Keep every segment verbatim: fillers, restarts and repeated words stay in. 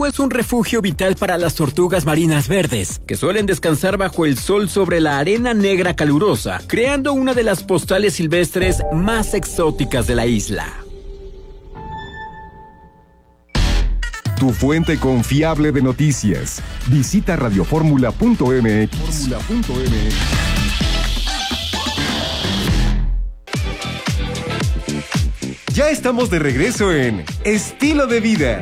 lago es un refugio vital para las tortugas marinas verdes, que suelen descansar bajo el sol sobre la arena negra calurosa, creando una de las postales silvestres más exóticas de la isla. Tu fuente confiable de noticias. Visita radioformula punto m x. Ya estamos de regreso en Estilo de Vida.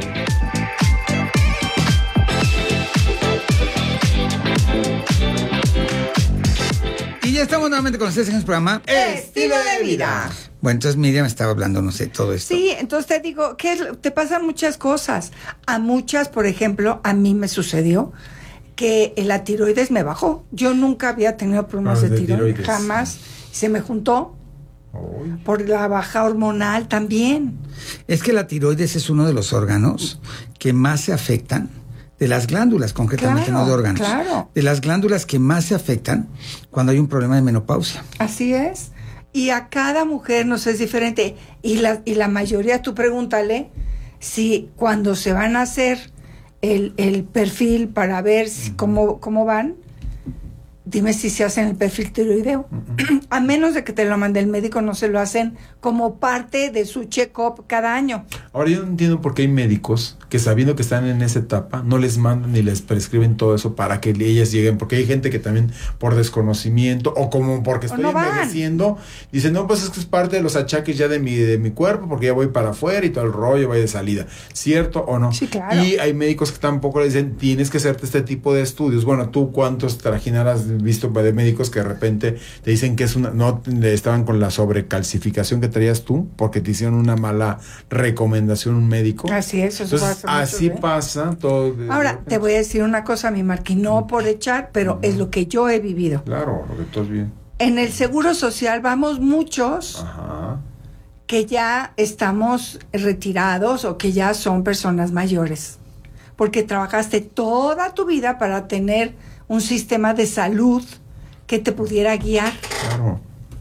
Y ya estamos nuevamente con ustedes en el programa Estilo de Vida. Bueno, entonces Miriam estaba hablando, no sé, todo esto. Sí, entonces te digo, ¿qué es? Te pasan muchas cosas. A muchas, por ejemplo, a mí me sucedió que la tiroides me bajó. Yo nunca había tenido problemas ah, de, de tiroides, tiroides, jamás. Se me juntó. Uy. Por la baja hormonal también. Es que la tiroides es uno de los órganos que más se afectan, de las glándulas concretamente, claro, no de órganos, claro. de las glándulas que más se afectan cuando hay un problema de menopausia. Así es. Y a cada mujer nos es diferente. Y la, y la mayoría, tú pregúntale si cuando se van a hacer el, el perfil para ver si, cómo, cómo van, dime si se hacen el perfil tiroideo. Uh-huh. A menos de que te lo mande el médico, no se lo hacen como parte de su check-up cada año. Ahora yo no entiendo por qué hay médicos que, sabiendo que están en esa etapa, no les mandan ni les prescriben todo eso para que ellas lleguen, porque hay gente que también por desconocimiento o como porque estoy no envejeciendo, dicen, no, pues es que es parte de los achaques ya de mi, de mi cuerpo, porque ya voy para afuera y todo el rollo, voy de salida. ¿Cierto o no? Sí, claro. Y hay médicos que tampoco le dicen, tienes que hacerte este tipo de estudios. Bueno, ¿tú cuántos trajinarás visto de médicos que de repente te dicen que es una, no estaban con la sobrecalcificación que traías tú porque te hicieron una mala recomendación un médico? Así es, eso Entonces, pasa así mucho, ¿eh? pasa todo. De, Ahora, de, te voy a decir una cosa, mi Marqui, no por echar, pero uh-huh. es lo que yo he vivido. Claro, lo que tú has vivido. En el Seguro Social vamos muchos Ajá. que ya estamos retirados o que ya son personas mayores, porque trabajaste toda tu vida para tener un sistema de salud que te pudiera guiar. Claro.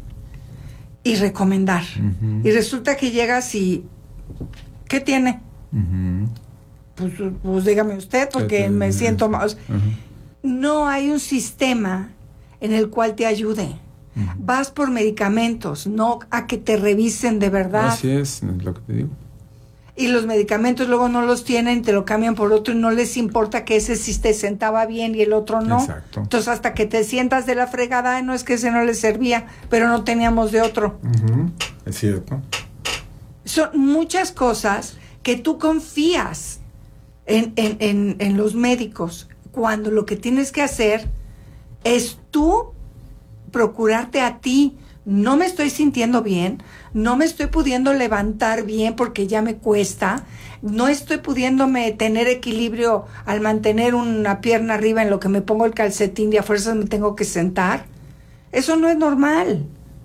Y recomendar. Uh-huh. Y resulta que llegas y ¿qué tiene? Uh-huh. Pues, pues dígame usted, porque uh-huh. me siento más. Uh-huh. No hay un sistema en el cual te ayude. Uh-huh. Vas por medicamentos, no a que te revisen de verdad. Así es, es lo que te digo. Y los medicamentos luego no los tienen, te lo cambian por otro y no les importa que ese sí te sentaba bien y el otro no. Exacto. Entonces hasta que te sientas de la fregada, no es que ese no les servía, pero no teníamos de otro. Uh-huh. Es cierto. Son muchas cosas que tú confías en, en, en, en los médicos, cuando lo que tienes que hacer es tú procurarte a ti. No me estoy sintiendo bien, no me estoy pudiendo levantar bien porque ya me cuesta, no estoy pudiéndome tener equilibrio al mantener una pierna arriba en lo que me pongo el calcetín y a fuerzas me tengo que sentar. Eso no es normal.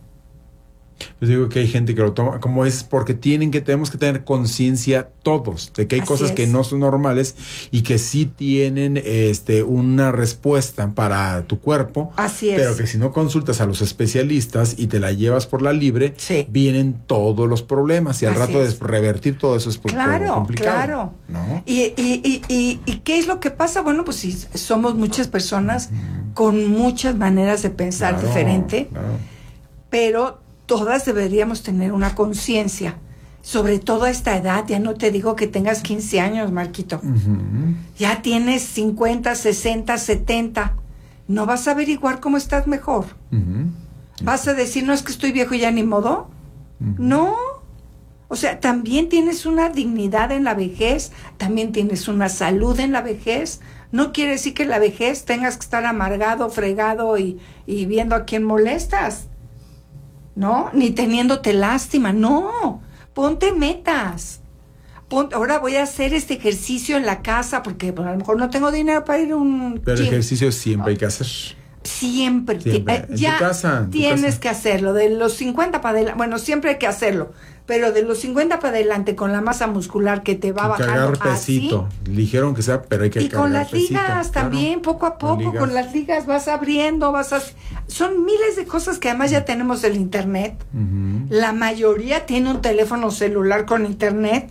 Pues digo que hay gente que lo toma como es porque tienen que, tenemos que tener conciencia todos de que hay Así cosas es. que no son normales y que sí tienen este una respuesta para tu cuerpo. Así es. Pero que si no consultas a los especialistas y te la llevas por la libre, sí. vienen todos los problemas y al Así rato es. de revertir todo eso es claro, complicado. Claro, ¿no? y, y, y, y, ¿Y qué es lo que pasa? Bueno, pues sí, somos muchas personas uh-huh. con muchas maneras de pensar claro, diferente, claro. pero todas deberíamos tener una conciencia, sobre todo a esta edad. Ya no te digo que tengas quince años, Marquito. Uh-huh. Ya tienes cincuenta, sesenta, setenta. ¿No vas a averiguar cómo estás mejor? Uh-huh. ¿Vas a decir, no, es que estoy viejo y ya ni modo? Uh-huh. No. O sea, también tienes una dignidad en la vejez, también tienes una salud en la vejez. No quiere decir que en la vejez tengas que estar amargado, fregado y, y viendo a quién molestas. ¿No? Ni teniéndote lástima, no. Ponte metas. Ponte, ahora voy a hacer este ejercicio en la casa porque bueno, a lo mejor no tengo dinero para ir a un Pero gym. Ejercicio siempre hay que hacer. Siempre. Siempre. Eh, En ya tu casa, en tu tienes casa. que hacerlo. De los cincuenta para adelante, bueno, siempre hay que hacerlo. Pero de los cincuenta para adelante con la masa muscular que te va que bajando cargar pesito, así, ligero aunque sea, pero hay que y cargar con las pesito, ligas claro. también, poco a poco, Con con, ligas. las ligas vas abriendo, vas a... Son miles de cosas que además ya tenemos el internet. Uh-huh. La mayoría tiene un teléfono celular con internet.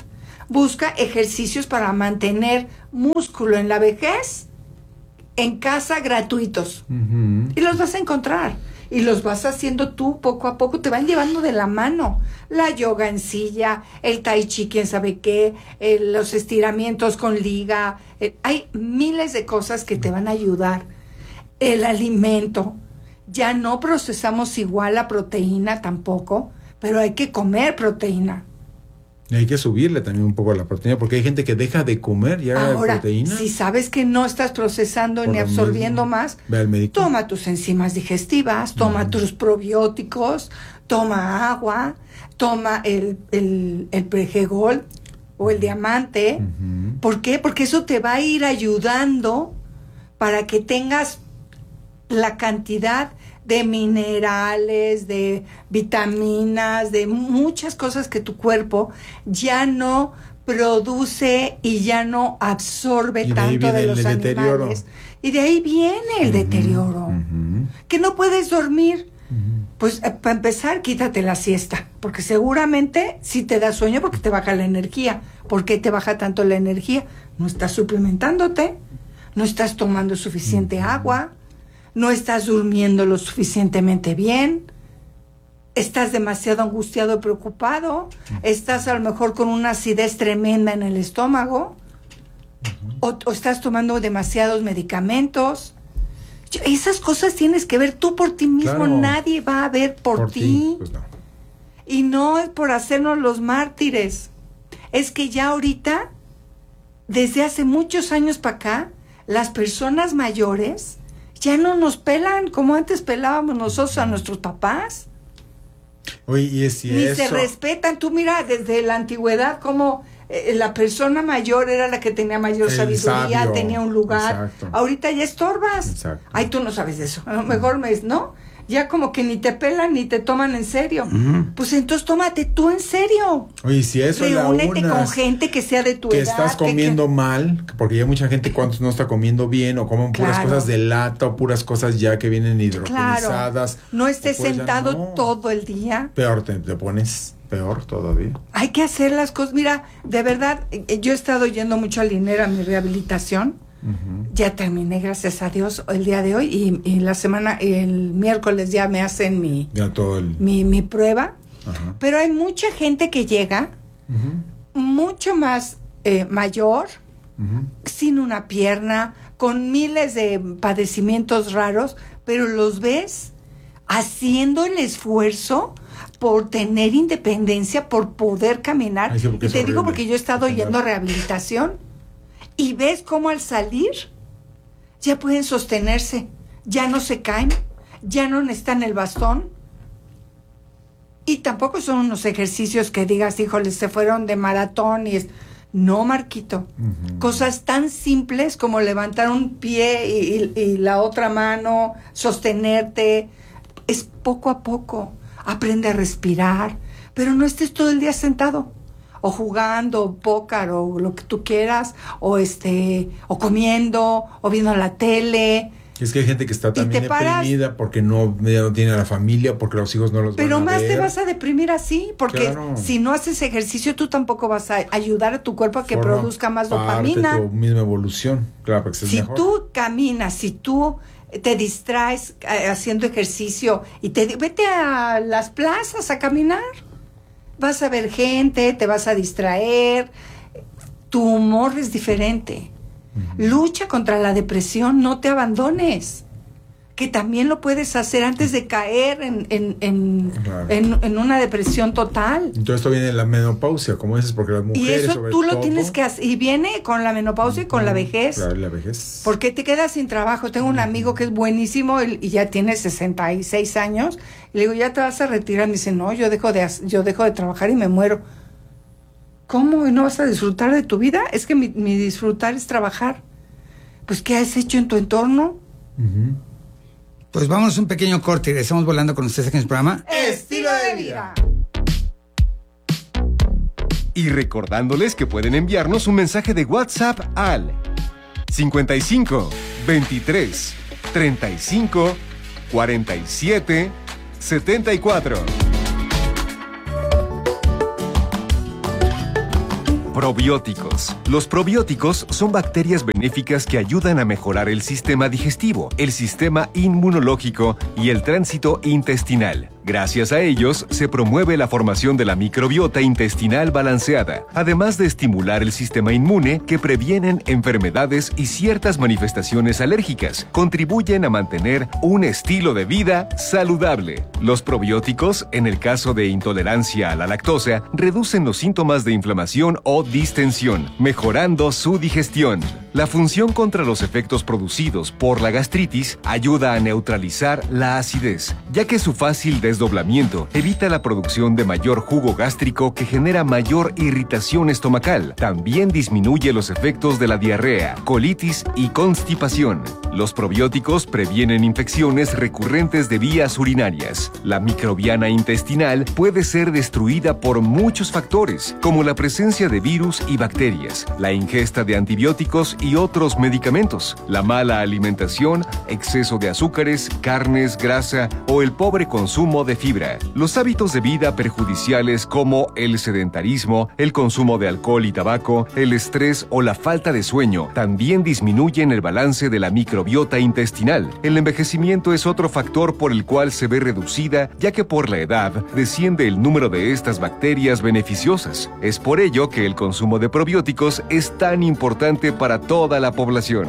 busca ejercicios para mantener músculo en la vejez en casa gratuitos. Uh-huh. Y los vas a encontrar. Y los vas haciendo tú poco a poco, te van llevando de la mano. La yoga en silla, el tai chi, quién sabe qué, el, los estiramientos con liga. El, hay miles de cosas que te van a ayudar. El alimento. Ya no procesamos igual la proteína tampoco, pero hay que comer proteína. Y hay que subirle también un poco la proteína, porque hay gente que deja de comer ya Ahora, proteína. Si sabes que no estás procesando Por ni absorbiendo mismo, más, ve al médico. Toma tus enzimas digestivas, toma uh-huh. tus probióticos, toma agua, toma el, el, el Pregol o el diamante. Uh-huh. ¿Por qué? Porque eso te va a ir ayudando para que tengas la cantidad de minerales, de vitaminas, de muchas cosas que tu cuerpo ya no produce y ya no absorbe y de tanto de los animales. Deterioro. Y de ahí viene el uh-huh, deterioro. Uh-huh. Que no puedes dormir. Uh-huh. Pues eh, para empezar, quítate la siesta, porque seguramente sí te da sueño porque te baja la energía. ¿Por qué te baja tanto la energía? No estás suplementándote, no estás tomando suficiente uh-huh. agua, no estás durmiendo lo suficientemente bien, estás demasiado angustiado y preocupado, estás a lo mejor con una acidez tremenda en el estómago, uh-huh. o, o estás tomando demasiados medicamentos. Esas cosas tienes que ver tú por ti mismo, claro. Nadie va a ver por, por ti. ti. Pues no. Y no es por hacernos los mártires, es que ya ahorita, desde hace muchos años para acá, las personas mayores ya no nos pelan como antes pelábamos nosotros a nuestros papás. Oye, y es y Ni eso... se respetan. Tú mira, desde la antigüedad, como eh, la persona mayor era la que tenía mayor El sabiduría, sabio. Tenía un lugar. Exacto. Ahorita ya estorbas. Exacto. Ay, tú no sabes de eso. A lo mejor me dices, ¿no? Ya como que ni te pelan ni te toman en serio. Uh-huh. Pues entonces tómate tú en serio. Oye, si eso Reúnete con gente que sea de tu que edad. Estás comiendo que, que... mal, porque ya mucha gente cuando no está comiendo bien o comen puras claro. cosas de lata o puras cosas ya que vienen hidrogenizadas. Claro. No estés pues sentado no. todo el día. Peor, te, te pones peor todavía. Hay que hacer las cosas. Mira, de verdad, yo he estado yendo mucho al dinero a mi rehabilitación. Uh-huh. Ya terminé, gracias a Dios, el día de hoy y, y la semana, el miércoles ya me hacen mi, ya todo el... mi, mi prueba. Uh-huh. Pero hay mucha gente que llega uh-huh. mucho más eh, mayor, uh-huh. sin una pierna, con miles de padecimientos raros, pero los ves haciendo el esfuerzo por tener independencia, por poder caminar. Ay, sí, y te horrible. Digo porque yo he estado yendo a rehabilitación. Y ves cómo al salir ya pueden sostenerse, ya no se caen, ya no necesitan el bastón. Y tampoco son unos ejercicios que digas, híjole, se fueron de maratón y es... No, Marquito. Uh-huh. Cosas tan simples como levantar un pie y, y, y la otra mano, sostenerte. Es poco a poco. Aprende a respirar, pero no estés todo el día sentado. O jugando, póker, o lo que tú quieras, o este, o comiendo, o viendo la tele. Es que hay gente que está también deprimida paras, porque no, no tiene a la familia, porque los hijos no los pero van a ver. Pero más te vas a deprimir así, porque claro. si no haces ejercicio, tú tampoco vas a ayudar a tu cuerpo a que Forma produzca más dopamina. Parte de tu misma evolución, claro, para que estés si mejor. tú caminas, si tú te distraes eh, haciendo ejercicio y te vete a las plazas a caminar. Vas a ver gente, te vas a distraer, tu humor es diferente. Uh-huh. Lucha contra la depresión, no te abandones, que también lo puedes hacer antes de caer en, en, en, claro. en, en una depresión total. Entonces esto viene de la menopausia, como dices, porque las mujeres... Y eso sobre tú lo todo, tienes que hacer, y viene con la menopausia uh-huh. y con la vejez. Claro, la vejez. Porque te quedas sin trabajo. Tengo un amigo que es buenísimo y, y ya tiene sesenta y seis años, y le digo, ¿ya te vas a retirar? Me dice, no, yo dejo de, yo dejo de trabajar y me muero. ¿Cómo? ¿Y no vas a disfrutar de tu vida? Es que mi, mi disfrutar es trabajar. Pues, ¿qué has hecho en tu entorno? Uh-huh. Pues vamos a un pequeño corte y regresamos volando con ustedes aquí en el programa Estilo de Vida. Y recordándoles que pueden enviarnos un mensaje de WhatsApp al cincuenta y cinco, veintitrés, treinta y cinco, cuarenta y siete, setenta y cuatro. Probióticos. Los probióticos son bacterias benéficas que ayudan a mejorar el sistema digestivo, el sistema inmunológico y el tránsito intestinal. Gracias a ellos, se promueve la formación de la microbiota intestinal balanceada, además de estimular el sistema inmune que previenen enfermedades y ciertas manifestaciones alérgicas. Contribuyen a mantener un estilo de vida saludable. Los probióticos, en el caso de intolerancia a la lactosa, reducen los síntomas de inflamación o distensión, mejorando su digestión. La función contra los efectos producidos por la gastritis ayuda a neutralizar la acidez, ya que su fácil desdoblamiento evita la producción de mayor jugo gástrico que genera mayor irritación estomacal. También disminuye los efectos de la diarrea, colitis y constipación. Los probióticos previenen infecciones recurrentes de vías urinarias. La microbiana intestinal puede ser destruida por muchos factores, como la presencia de virus y bacterias, la ingesta de antibióticos y otros medicamentos, la mala alimentación, exceso de azúcares, carnes, grasa o el pobre consumo de fibra. Los hábitos de vida perjudiciales como el sedentarismo, el consumo de alcohol y tabaco, el estrés o la falta de sueño también disminuyen el balance de la microbiota intestinal. El envejecimiento es otro factor por el cual se ve reducida, ya que por la edad desciende el número de estas bacterias beneficiosas. Es por ello que el consumo de probióticos es tan importante para toda la población.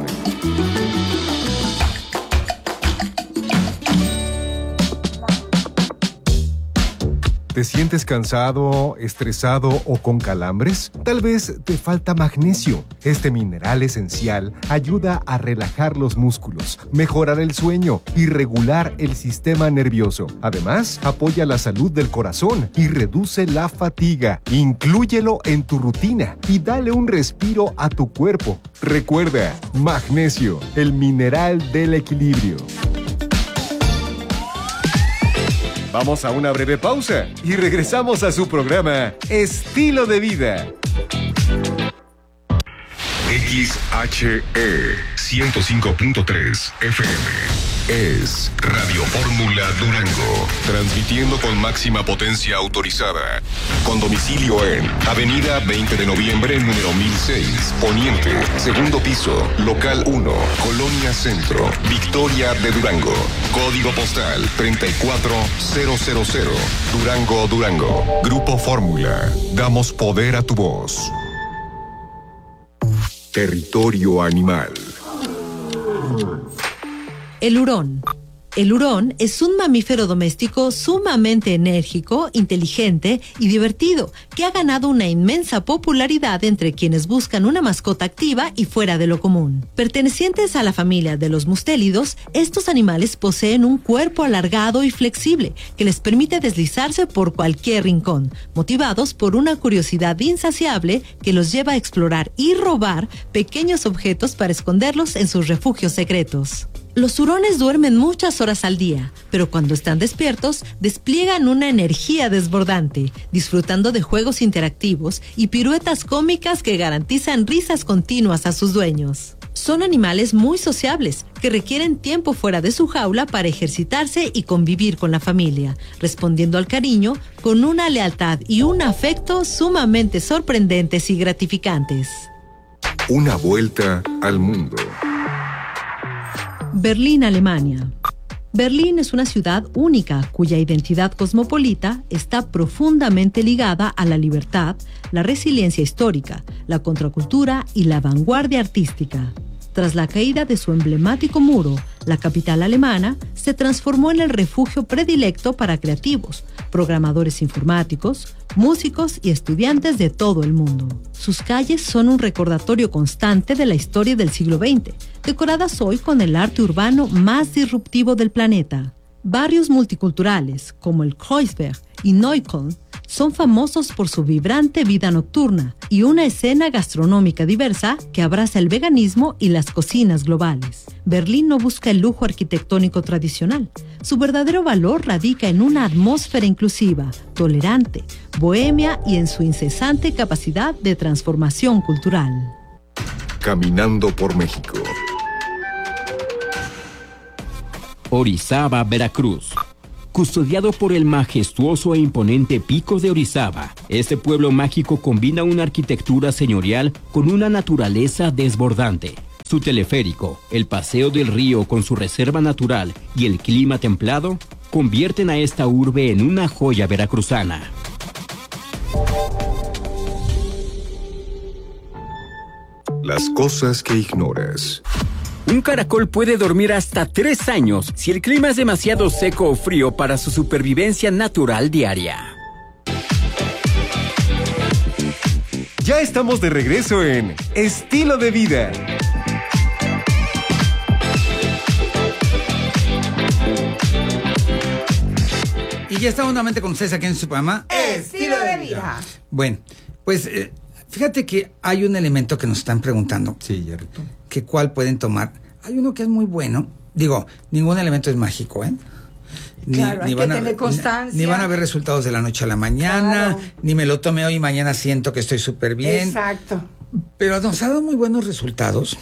¿Te sientes cansado, estresado o con calambres? Tal vez te falta magnesio. Este mineral esencial ayuda a relajar los músculos, mejorar el sueño y regular el sistema nervioso. Además, apoya la salud del corazón y reduce la fatiga. Inclúyelo en tu rutina y dale un respiro a tu cuerpo. Recuerda, magnesio, el mineral del equilibrio. Vamos a una breve pausa y regresamos a su programa Estilo de Vida. X H E ciento cinco punto tres F M es Radio Fórmula Durango, transmitiendo con máxima potencia autorizada, con domicilio en Avenida veinte de noviembre, número mil seis, Poniente, segundo piso, local uno, Colonia Centro, Victoria de Durango, código postal treinta y cuatro mil, Durango, Durango. Grupo Fórmula, damos poder a tu voz. Territorio animal. El hurón. El hurón es un mamífero doméstico sumamente enérgico, inteligente y divertido, que ha ganado una inmensa popularidad entre quienes buscan una mascota activa y fuera de lo común. Pertenecientes a la familia de los mustélidos, estos animales poseen un cuerpo alargado y flexible que les permite deslizarse por cualquier rincón, motivados por una curiosidad insaciable que los lleva a explorar y robar pequeños objetos para esconderlos en sus refugios secretos. Los hurones duermen muchas horas al día, pero cuando están despiertos, despliegan una energía desbordante, disfrutando de juegos interactivos y piruetas cómicas que garantizan risas continuas a sus dueños. Son animales muy sociables, que requieren tiempo fuera de su jaula para ejercitarse y convivir con la familia, respondiendo al cariño con una lealtad y un afecto sumamente sorprendentes y gratificantes. Una vuelta al mundo. Berlín, Alemania. Berlín es una ciudad única cuya identidad cosmopolita está profundamente ligada a la libertad, la resiliencia histórica, la contracultura y la vanguardia artística. Tras la caída de su emblemático muro, la capital alemana se transformó en el refugio predilecto para creativos, programadores informáticos, músicos y estudiantes de todo el mundo. Sus calles son un recordatorio constante de la historia del siglo veinte, decoradas hoy con el arte urbano más disruptivo del planeta. Barrios multiculturales, como el Kreuzberg y Neukölln, son famosos por su vibrante vida nocturna y una escena gastronómica diversa que abraza el veganismo y las cocinas globales. Berlín no busca el lujo arquitectónico tradicional. Su verdadero valor radica en una atmósfera inclusiva, tolerante, bohemia y en su incesante capacidad de transformación cultural. Caminando por México. Orizaba, Veracruz. custodiado por el majestuoso e imponente Pico de Orizaba. Este pueblo mágico combina una arquitectura señorial con una naturaleza desbordante. Su teleférico, el paseo del río con su reserva natural y el clima templado convierten a esta urbe en una joya veracruzana. Las cosas que ignoras. Un caracol puede dormir hasta tres años si el clima es demasiado seco o frío para su supervivencia natural diaria. Ya estamos de regreso en Estilo de Vida. Y ya estamos nuevamente con ustedes aquí en su programa Estilo de Vida. Bueno, pues eh, fíjate que hay un elemento que nos están preguntando. Sí, Yarrito. Que cuál pueden tomar. Hay uno que es muy bueno. Digo, ningún elemento es mágico, ¿eh? Ni, Claro, hay ni van que a, tener constancia. Ni, ni van a ver resultados de la noche a la mañana, Claro. ni me lo tomé hoy y mañana siento que estoy súper bien. Exacto. Pero nos ha dado muy buenos resultados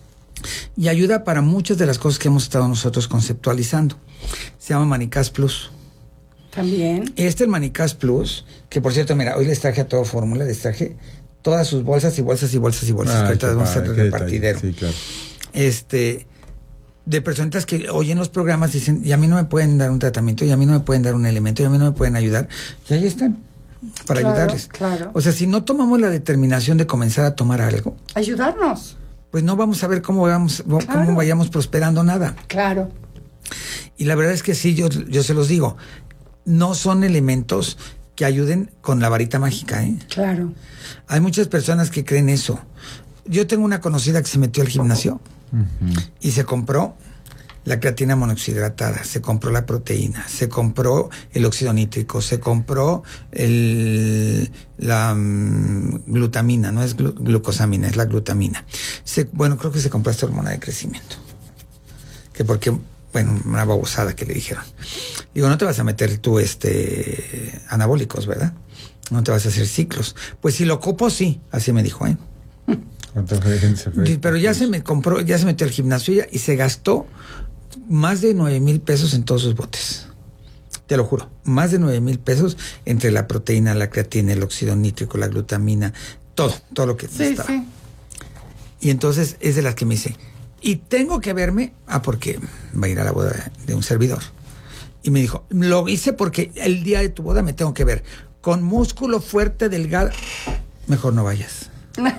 y ayuda para muchas de las cosas que hemos estado nosotros conceptualizando. Se llama Manicas Plus. También. Este, el Manicas Plus, que por cierto, mira, hoy les traje a todo Fórmula, les traje todas sus bolsas y bolsas y bolsas y bolsas. Ay, que ahorita qué vamos a padre, hacer qué repartidero. detalle. Sí, claro. Este, de personitas que oyen los programas dicen, y a mí no me pueden dar un tratamiento, y a mí no me pueden dar un elemento, y a mí no me pueden ayudar. Y ahí están, para Claro, ayudarles. claro. O sea, si no tomamos la determinación de comenzar a tomar algo, Ayudarnos. pues no vamos a ver cómo vamos, cómo Claro. vayamos prosperando nada. Claro. Y la verdad es que sí, yo, yo se los digo, no son elementos que ayuden con la varita mágica, ¿eh? Claro. Hay muchas personas que creen eso. Yo tengo una conocida que se metió al gimnasio Uh-huh. y se compró la creatina monoxidratada, se compró la proteína, se compró el óxido nítrico, se compró el, la um, glutamina, no es glu- glucosamina, es la glutamina. Se, bueno, creo que se compró esta hormona de crecimiento. Que porque, bueno, una babosada que le dijeron. Digo, no te vas a meter tú este anabólicos, ¿verdad? No te vas a hacer ciclos. Pues si lo ocupo, sí, así me dijo, ¿eh? ¿Cuánta gente se fue? Pero ya se me compró, ya se metió al gimnasio y, y se gastó más de nueve mil pesos en todos sus botes. Te lo juro, más de nueve mil pesos entre la proteína, la creatina, el óxido nítrico, la glutamina, todo, todo lo que Sí, estaba. sí. Y entonces es de las que me dice, y tengo que verme, ah, porque va a ir a la boda de un servidor. Y me dijo, lo hice porque el día de tu boda me tengo que ver con músculo fuerte, delgado. Mejor no vayas.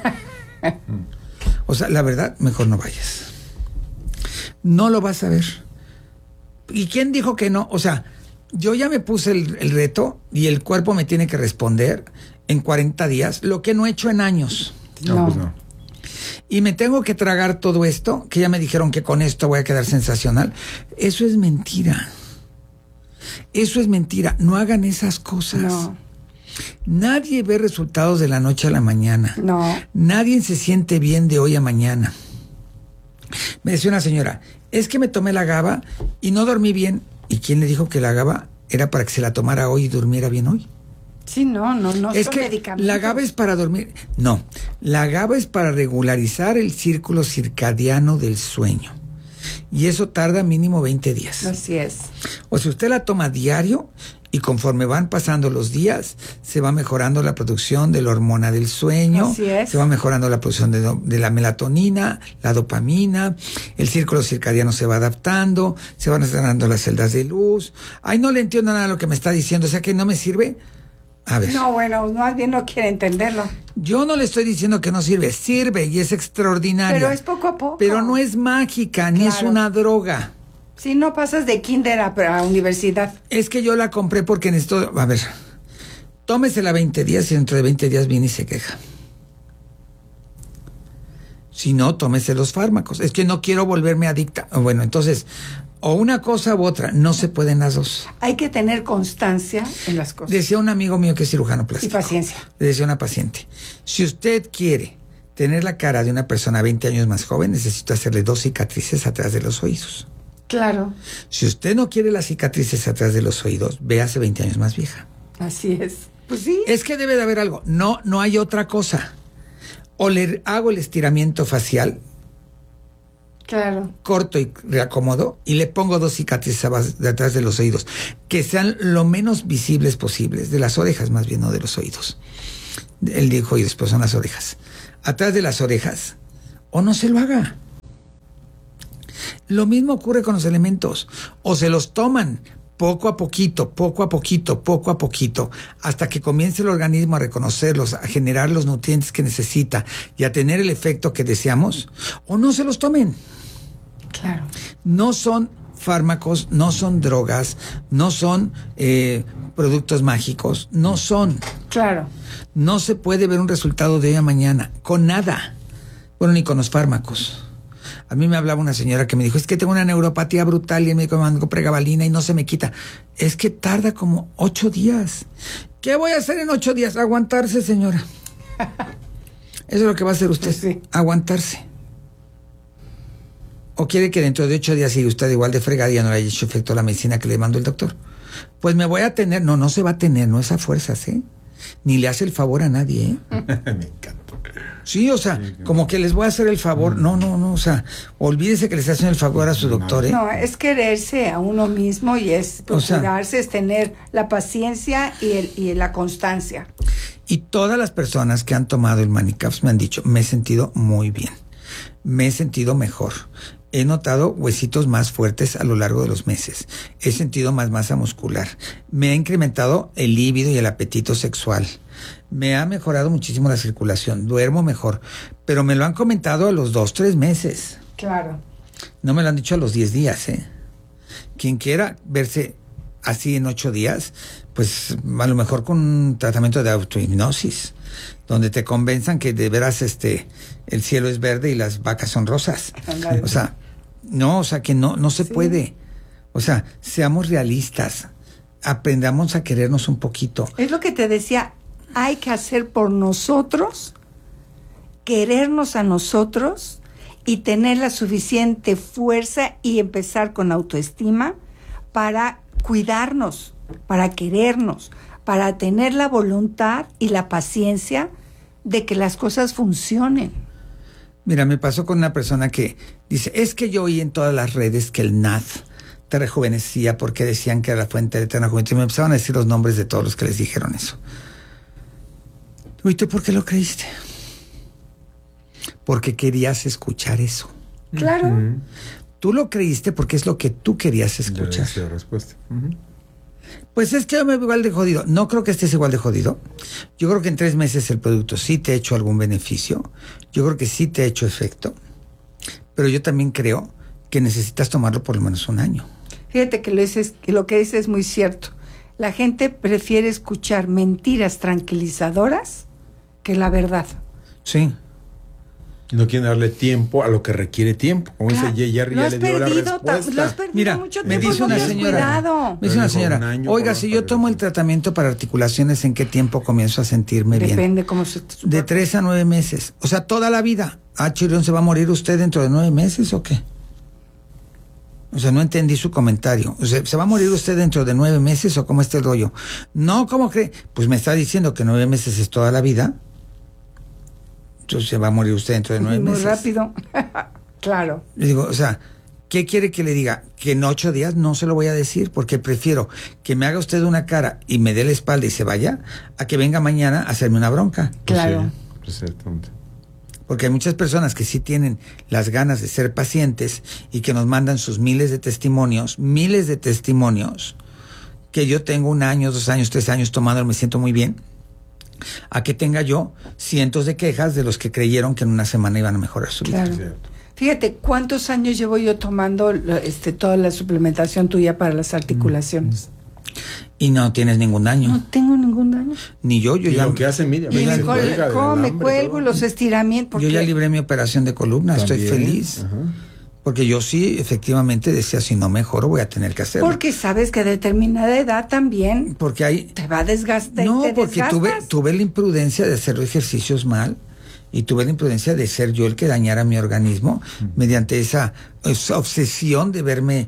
O sea, la verdad, mejor no vayas. No lo vas a ver. ¿Y quién dijo que no? O sea, yo ya me puse el, el reto y el cuerpo me tiene que responder en cuarenta días, lo que no he hecho en años. No, No. pues no. Y me tengo que tragar todo esto, que ya me dijeron que con esto voy a quedar sensacional. Eso es mentira. Eso es mentira. No hagan esas cosas. No. Nadie ve resultados de la noche a la mañana. No. Nadie se siente bien de hoy a mañana. Me decía una señora, es que me tomé la GABA y no dormí bien. ¿Y quién le dijo que la GABA era para que se la tomara hoy y durmiera bien hoy? Sí, no, no, no. Es son que medicamentos. la GABA es para dormir. No, la GABA es para regularizar el círculo circadiano del sueño. Y eso tarda mínimo veinte días. Así es. O si usted la toma diario y conforme van pasando los días, se va mejorando la producción de la hormona del sueño, Así es. se va mejorando la producción de, do- de la melatonina, la dopamina, el círculo circadiano se va adaptando, se van dando las celdas de luz. Ay, no le entiendo nada a lo que me está diciendo, o sea que no me sirve. A ver, No, bueno, más bien no quiere entenderlo. yo no le estoy diciendo que no sirve, sirve y es extraordinaria. Pero es poco a poco. Pero no es mágica, ni es Claro. una droga. Si no pasas de kinder a, a universidad. Es que yo la compré porque necesito... A ver, tómesela veinte días y dentro de veinte días viene y se queja. Si no, tómese los fármacos. Es que no quiero volverme adicta. Bueno, entonces, o una cosa u otra, no se pueden las dos. Hay que tener constancia en las cosas. Decía un amigo mío que es cirujano Y plástico. paciencia. Le decía a una paciente, si usted quiere tener la cara de una persona veinte años más joven, necesita hacerle dos cicatrices atrás de los oídos. Claro. Si usted no quiere las cicatrices atrás de los oídos, véase veinte años más vieja. Así es. Pues sí. Es que debe de haber algo. No, no hay otra cosa. O le hago el estiramiento facial Claro. Corto y reacomodo y le pongo dos cicatrices detrás de los oídos, que sean lo menos visibles posibles, de las orejas más bien, no de los oídos. Él dijo oídos, pero son las orejas. Atrás de las orejas, o no se lo haga. Lo mismo ocurre con los elementos, o se los toman poco a poquito, poco a poquito, poco a poquito, hasta que comience el organismo a reconocerlos, a generar los nutrientes que necesita y a tener el efecto que deseamos, o no se los tomen. Claro. No son fármacos, no son drogas, no son eh, productos mágicos, no son. Claro. No se puede ver un resultado de hoy a mañana, con nada. Bueno, ni con los fármacos. A mí me hablaba una señora que me dijo, es que tengo una neuropatía brutal y el médico me mandó pregabalina y no se me quita. Es que tarda como ocho días. ¿Qué voy a hacer en ocho días? Aguantarse, señora. Eso es lo que va a hacer usted, sí. Aguantarse. ¿O quiere que dentro de ocho días siga usted igual de fregada y ya no le haya hecho efecto la medicina que le mandó el doctor? Pues me voy a tener. No, no se va a tener, no es a fuerzas, ¿eh? Ni le hace el favor a nadie, ¿eh? Me encanta. Sí, o sea, sí, como que les voy a hacer el favor. No, no, no, o sea, olvídese que les hacen el favor a su doctor, ¿eh? No, es quererse a uno mismo y es procurarse, o sea, es tener la paciencia y, el, y la constancia. Y todas las personas que han tomado el Manicaps me han dicho, me he sentido muy bien, me he sentido mejor. He notado huesitos más fuertes a lo largo de los meses. He sentido más masa muscular. Me ha incrementado el líbido y el apetito sexual. Me ha mejorado muchísimo la circulación. Duermo mejor. Pero me lo han comentado a los dos, tres meses. Claro. No me lo han dicho a los diez días, ¿eh? Quien quiera verse así en ocho días, pues a lo mejor con un tratamiento de autohipnosis, donde te convenzan que de veras este, el cielo es verde y las vacas son rosas. O sea, no, o sea, que no, no se sí. puede. O sea, seamos realistas. Aprendamos a querernos un poquito. Es lo que te decía, hay que hacer por nosotros, querernos a nosotros y tener la suficiente fuerza y empezar con autoestima para cuidarnos, para querernos, para tener la voluntad y la paciencia de que las cosas funcionen. Mira, me pasó con una persona que dice, es que yo oí en todas las redes que el N A D te rejuvenecía porque decían que era la fuente de eterna juventud. Y me empezaron a decir los nombres de todos los que les dijeron eso. ¿Y tú por qué lo creíste? Porque querías escuchar eso. Claro. Uh-huh. Tú lo creíste porque es lo que tú querías escuchar. Ya respuesta. Uh-huh. Pues es que yo me veo igual de jodido. No creo que estés igual de jodido. Yo creo que en tres meses el producto sí te ha hecho algún beneficio. Yo creo que sí te ha hecho efecto. Pero yo también creo que necesitas tomarlo por lo menos un año. Fíjate que lo, dices, que lo que dices es muy cierto. La gente prefiere escuchar mentiras tranquilizadoras que la verdad. Sí. No quieren darle tiempo a lo que requiere tiempo. Como claro. dice Jerry, ya le dio la respuesta. Lo has perdido Mira, mucho me tiempo, dice una señora, cuidado. me dice una señora, un oiga, si yo tomo el tratamiento para articulaciones, ¿en qué tiempo comienzo a sentirme Depende bien? Depende cómo se... De tres a nueve meses. O sea, toda la vida. Ah, Chirión, ¿se va a morir usted dentro de nueve meses o qué? O sea, no entendí su comentario. O sea, ¿se va a morir usted dentro de nueve meses o cómo está el rollo? No, ¿cómo cree? Pues me está diciendo que nueve meses es toda la vida. Entonces se va a morir usted dentro de nueve muy meses. Muy rápido. Claro. Le digo, o sea, ¿qué quiere que le diga? Que en ocho días no se lo voy a decir, porque prefiero que me haga usted una cara y me dé la espalda y se vaya, a que venga mañana a hacerme una bronca. Claro. Sí, exactamente. Porque hay muchas personas que sí tienen las ganas de ser pacientes y que nos mandan sus miles de testimonios, miles de testimonios, que yo tengo un año, dos años, tres años tomando, me siento muy bien, a que tenga yo cientos de quejas de los que creyeron que en una semana iban a mejorar su vida. Claro. Fíjate, ¿cuántos años llevo yo tomando este, toda la suplementación tuya para las articulaciones? Y no tienes ningún daño. No tengo ningún daño. Ni yo, yo y ya... lo que hace Miriam. Y me, col- ¿cómo me cuelgo todo? Los estiramientos. Yo ya libré mi operación de columna, ¿También? Estoy feliz. Ajá. Porque yo sí, efectivamente, decía, si no mejoro, voy a tener que hacerlo. Porque sabes que a determinada edad también porque hay... te va a desgastar. No, te porque tuve, tuve la imprudencia de hacer ejercicios mal y tuve la imprudencia de ser yo el que dañara mi organismo mm. mediante esa, esa obsesión de verme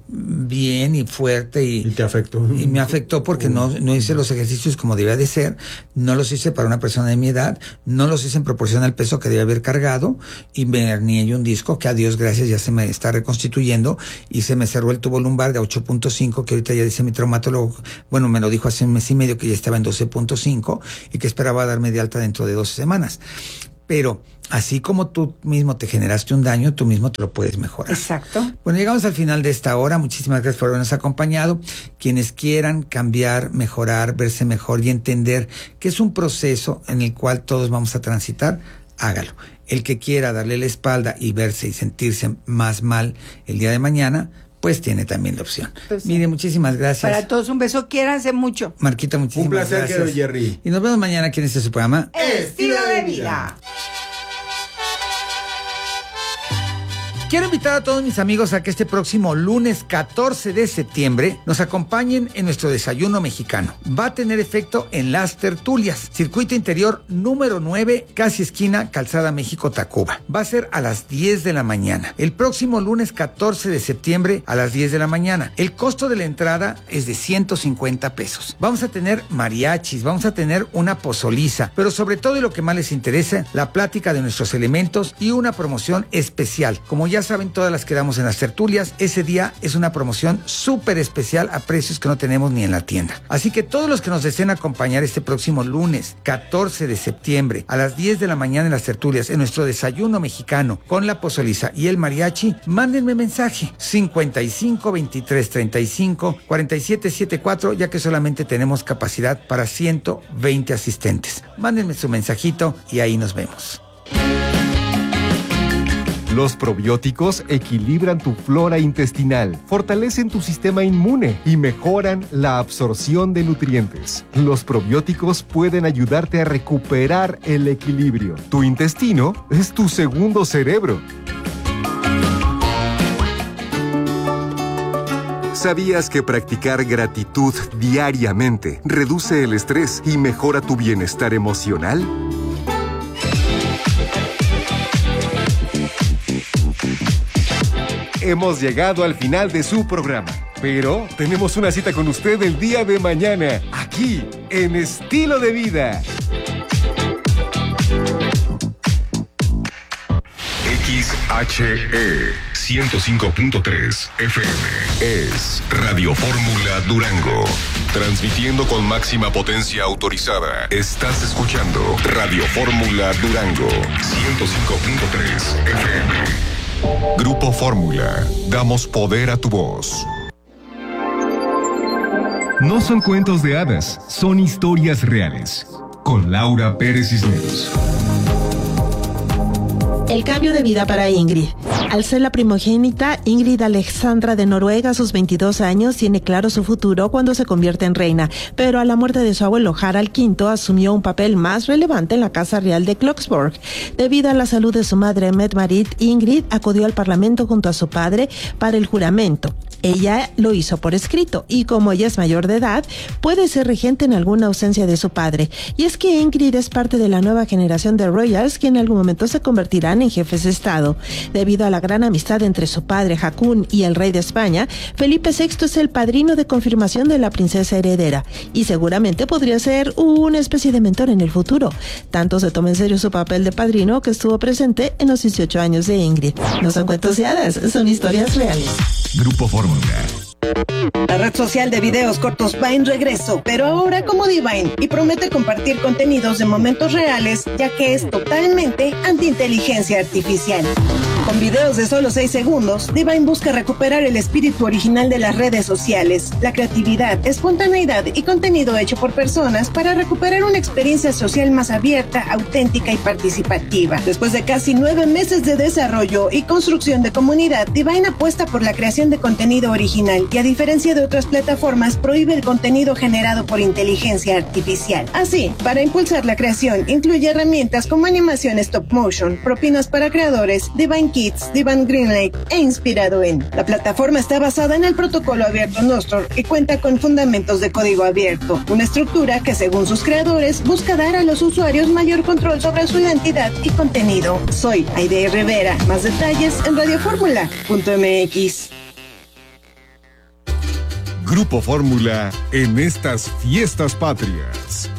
bien y fuerte y, y te afectó y me afectó porque no, no hice los ejercicios como debía de ser, no los hice para una persona de mi edad, no los hice en proporción al peso que debía haber cargado y me hernié un disco que a Dios gracias ya se me está reconstituyendo y se me cerró el tubo lumbar de ocho punto cinco que ahorita ya dice mi traumatólogo, bueno me lo dijo hace un mes y medio que ya estaba en doce punto cinco y que esperaba darme de alta dentro de doce semanas. Pero así como tú mismo te generaste un daño, tú mismo te lo puedes mejorar. Exacto. Bueno, llegamos al final de esta hora. Muchísimas gracias por habernos acompañado. Quienes quieran cambiar, mejorar, verse mejor y entender que es un proceso en el cual todos vamos a transitar, hágalo. El que quiera darle la espalda y verse y sentirse más mal el día de mañana, pues tiene también la opción. Pues sí. Mire, muchísimas gracias. Para todos un beso, quiéranse mucho. Marquita, muchísimas un placer, gracias. Un placer, Jerry. Y nos vemos mañana aquí en este su programa Estilo de Vida. Quiero invitar a todos mis amigos a que este próximo lunes catorce de septiembre nos acompañen en nuestro desayuno mexicano. Va a tener efecto en las tertulias. Circuito Interior número nueve, casi esquina Calzada México-Tacuba. Va a ser a las diez de la mañana. El próximo lunes catorce de septiembre a las diez de la mañana. El costo de la entrada es de ciento cincuenta pesos. Vamos a tener mariachis, vamos a tener una pozoliza, pero sobre todo y lo que más les interesa, la plática de nuestros elementos y una promoción especial. Como ya Ya saben, todas las que damos en las tertulias, ese día es una promoción súper especial a precios que no tenemos ni en la tienda. Así que todos los que nos deseen acompañar este próximo lunes, catorce de septiembre, a las diez de la mañana en las tertulias, en nuestro desayuno mexicano, con la pozoliza y el mariachi, mándenme mensaje, cincuenta y cinco, veintitrés, treinta y cinco, cuarenta y siete setenta y cuatro, ya que solamente tenemos capacidad para ciento veinte asistentes. Mándenme su mensajito y ahí nos vemos. Los probióticos equilibran tu flora intestinal, fortalecen tu sistema inmune y mejoran la absorción de nutrientes. Los probióticos pueden ayudarte a recuperar el equilibrio. Tu intestino es tu segundo cerebro. ¿Sabías que practicar gratitud diariamente reduce el estrés y mejora tu bienestar emocional? Hemos llegado al final de su programa, pero tenemos una cita con usted el día de mañana, aquí, en Estilo de Vida. X H E ciento cinco punto tres F M es Radio Fórmula Durango. Transmitiendo con máxima potencia autorizada. Estás escuchando Radio Fórmula Durango ciento cinco punto tres F M. Grupo Fórmula, damos poder a tu voz. No son cuentos de hadas, son historias reales. Con Laura Pérez Cisneros. El cambio de vida para Ingrid. Al ser la primogénita, Ingrid Alexandra de Noruega, a sus veintidós años, tiene claro su futuro cuando se convierte en reina, pero a la muerte de su abuelo Harald quinto asumió un papel más relevante en la Casa Real de Kloksborg. Debido a la salud de su madre Mette-Marit, Ingrid acudió al Parlamento junto a su padre para el juramento. Ella lo hizo por escrito y como ella es mayor de edad, puede ser regente en alguna ausencia de su padre. Y es que Ingrid es parte de la nueva generación de royals que en algún momento se convertirán en jefes de Estado. Debido a la gran amistad entre su padre Haakon y el rey de España, Felipe sexto es el padrino de confirmación de la princesa heredera y seguramente podría ser una especie de mentor en el futuro. Tanto se toma en serio su papel de padrino que estuvo presente en los dieciocho años de Ingrid. No son cuentos de hadas, son historias reales. Grupo Fórmula. La red social de videos cortos va en regreso, pero ahora como Divine, y promete compartir contenidos de momentos reales, ya que es totalmente anti-inteligencia artificial. Con videos de solo seis segundos, Divine busca recuperar el espíritu original de las redes sociales, la creatividad, espontaneidad y contenido hecho por personas para recuperar una experiencia social más abierta, auténtica y participativa. Después de casi nueve meses de desarrollo y construcción de comunidad, Divine apuesta por la creación de contenido original y, a diferencia de otras plataformas, prohíbe el contenido generado por inteligencia artificial. Así, para impulsar la creación, incluye herramientas como animación stop motion, propinas para creadores, Divine Kids, Divine Greenlight e inspirado en. La plataforma está basada en el protocolo abierto Nostr y cuenta con fundamentos de código abierto, una estructura que, según sus creadores, busca dar a los usuarios mayor control sobre su identidad y contenido. Soy Aide Rivera. Más detalles en radio fórmula punto m x. Grupo Fórmula en estas fiestas patrias.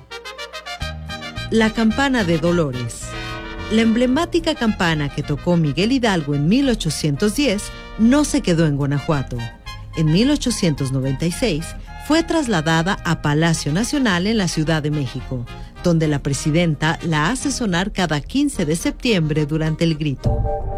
La campana de Dolores. La emblemática campana que tocó Miguel Hidalgo en mil ochocientos diez no se quedó en Guanajuato. En mil ochocientos noventa y seis fue trasladada a Palacio Nacional en la Ciudad de México, donde la presidenta la hace sonar cada quince de septiembre durante el grito.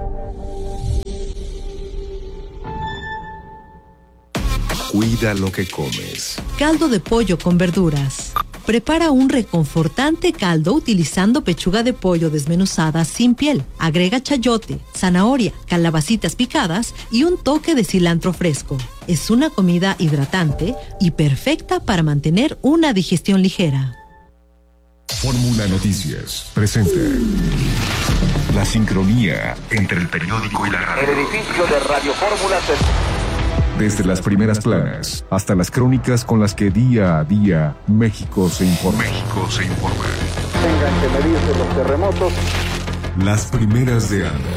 Cuida lo que comes. Caldo de pollo con verduras. Prepara un reconfortante caldo utilizando pechuga de pollo desmenuzada sin piel. Agrega chayote, zanahoria, calabacitas picadas y un toque de cilantro fresco. Es una comida hidratante y perfecta para mantener una digestión ligera. Fórmula Noticias presenta la sincronía entre el periódico y la radio. El edificio de Radio Fórmula se... Desde las primeras planas hasta las crónicas con las que día a día México se informa. México se informa. Tengan que medirse los terremotos. Las primeras de Anda.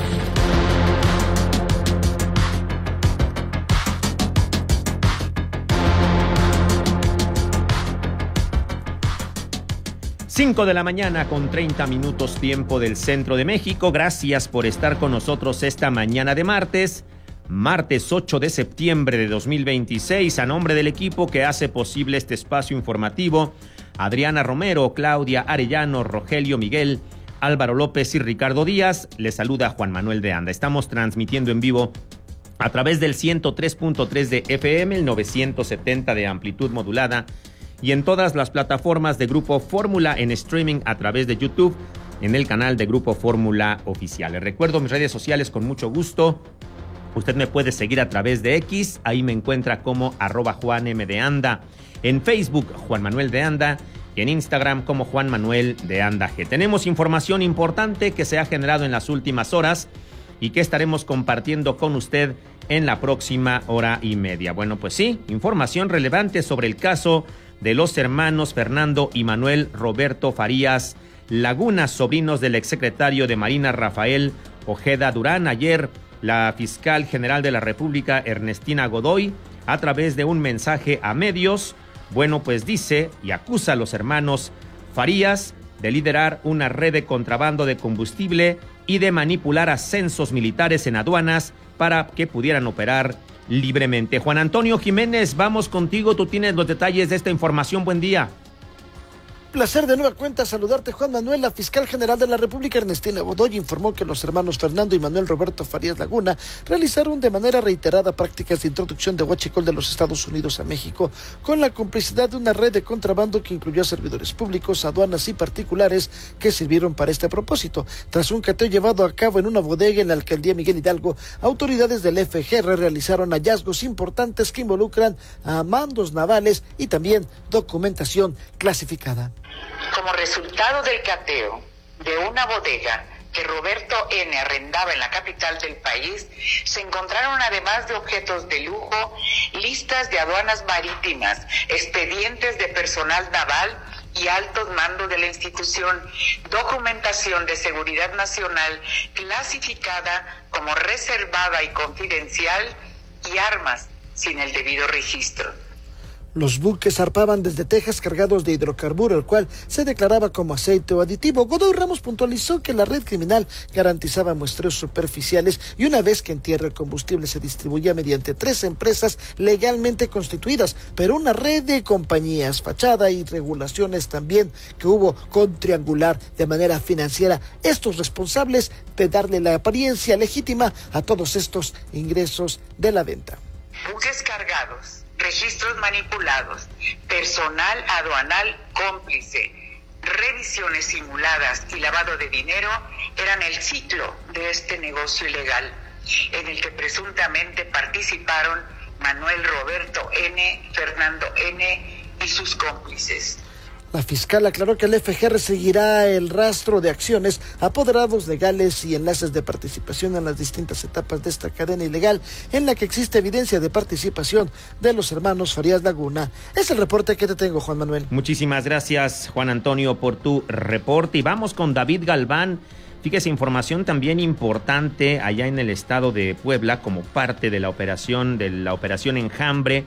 cinco de la mañana con treinta minutos tiempo del centro de México. Gracias por estar con nosotros esta mañana de martes. Martes ocho de septiembre de dos mil veintiséis, a nombre del equipo que hace posible este espacio informativo, Adriana Romero, Claudia Arellano, Rogelio Miguel, Álvaro López y Ricardo Díaz, les saluda Juan Manuel de Anda. Estamos transmitiendo en vivo a través del ciento tres punto tres de F M, el novecientos setenta de amplitud modulada y en todas las plataformas de Grupo Fórmula en streaming a través de YouTube, en el canal de Grupo Fórmula Oficial. Les recuerdo mis redes sociales con mucho gusto. Usted me puede seguir a través de X, ahí me encuentra como arroba Juan M de Anda, en Facebook Juan Manuel de Anda y en Instagram como Juan Manuel de Anda G. Tenemos información importante que se ha generado en las últimas horas y que estaremos compartiendo con usted en la próxima hora y media. Bueno, pues sí, información relevante sobre el caso de los hermanos Fernando y Manuel Roberto Farías Laguna, sobrinos del exsecretario de Marina Rafael Ojeda Durán. Ayer la fiscal general de la República, Ernestina Godoy, a través de un mensaje a medios, bueno, pues dice y acusa a los hermanos Farías de liderar una red de contrabando de combustible y de manipular ascensos militares en aduanas para que pudieran operar libremente. Juan Antonio Jiménez, vamos contigo, tú tienes los detalles de esta información. Buen día. Placer de nueva cuenta saludarte, Juan Manuel. La fiscal general de la República, Ernestina Godoy, informó que los hermanos Fernando y Manuel Roberto Farías Laguna realizaron de manera reiterada prácticas de introducción de huachicol de los Estados Unidos a México, con la complicidad de una red de contrabando que incluyó a servidores públicos, aduanas y particulares que sirvieron para este propósito. Tras un cateo llevado a cabo en una bodega en la alcaldía Miguel Hidalgo, autoridades del F G R realizaron hallazgos importantes que involucran a mandos navales y también documentación clasificada. Como resultado del cateo de una bodega que Roberto N. arrendaba en la capital del país, se encontraron, además de objetos de lujo, listas de aduanas marítimas, expedientes de personal naval y altos mandos de la institución, documentación de seguridad nacional clasificada como reservada y confidencial y armas sin el debido registro. Los buques zarpaban desde Texas cargados de hidrocarburo, el cual se declaraba como aceite o aditivo. Godoy Ramos puntualizó que la red criminal garantizaba muestreos superficiales y una vez que en tierra el combustible se distribuía mediante tres empresas legalmente constituidas, pero una red de compañías, fachada y regulaciones también que hubo con triangular de manera financiera estos responsables de darle la apariencia legítima a todos estos ingresos de la venta. Buques cargados, registros manipulados, personal aduanal cómplice, revisiones simuladas y lavado de dinero eran el ciclo de este negocio ilegal, en el que presuntamente participaron Manuel Roberto N., Fernando N. y sus cómplices. La fiscal aclaró que el F G R seguirá el rastro de acciones, apoderados legales y enlaces de participación en las distintas etapas de esta cadena ilegal en la que existe evidencia de participación de los hermanos Farías Laguna. Es el reporte que te tengo, Juan Manuel. Muchísimas gracias, Juan Antonio, por tu reporte. Y vamos con David Galván. Fíjese, información también importante allá en el estado de Puebla como parte de la operación, de la operación Enjambre.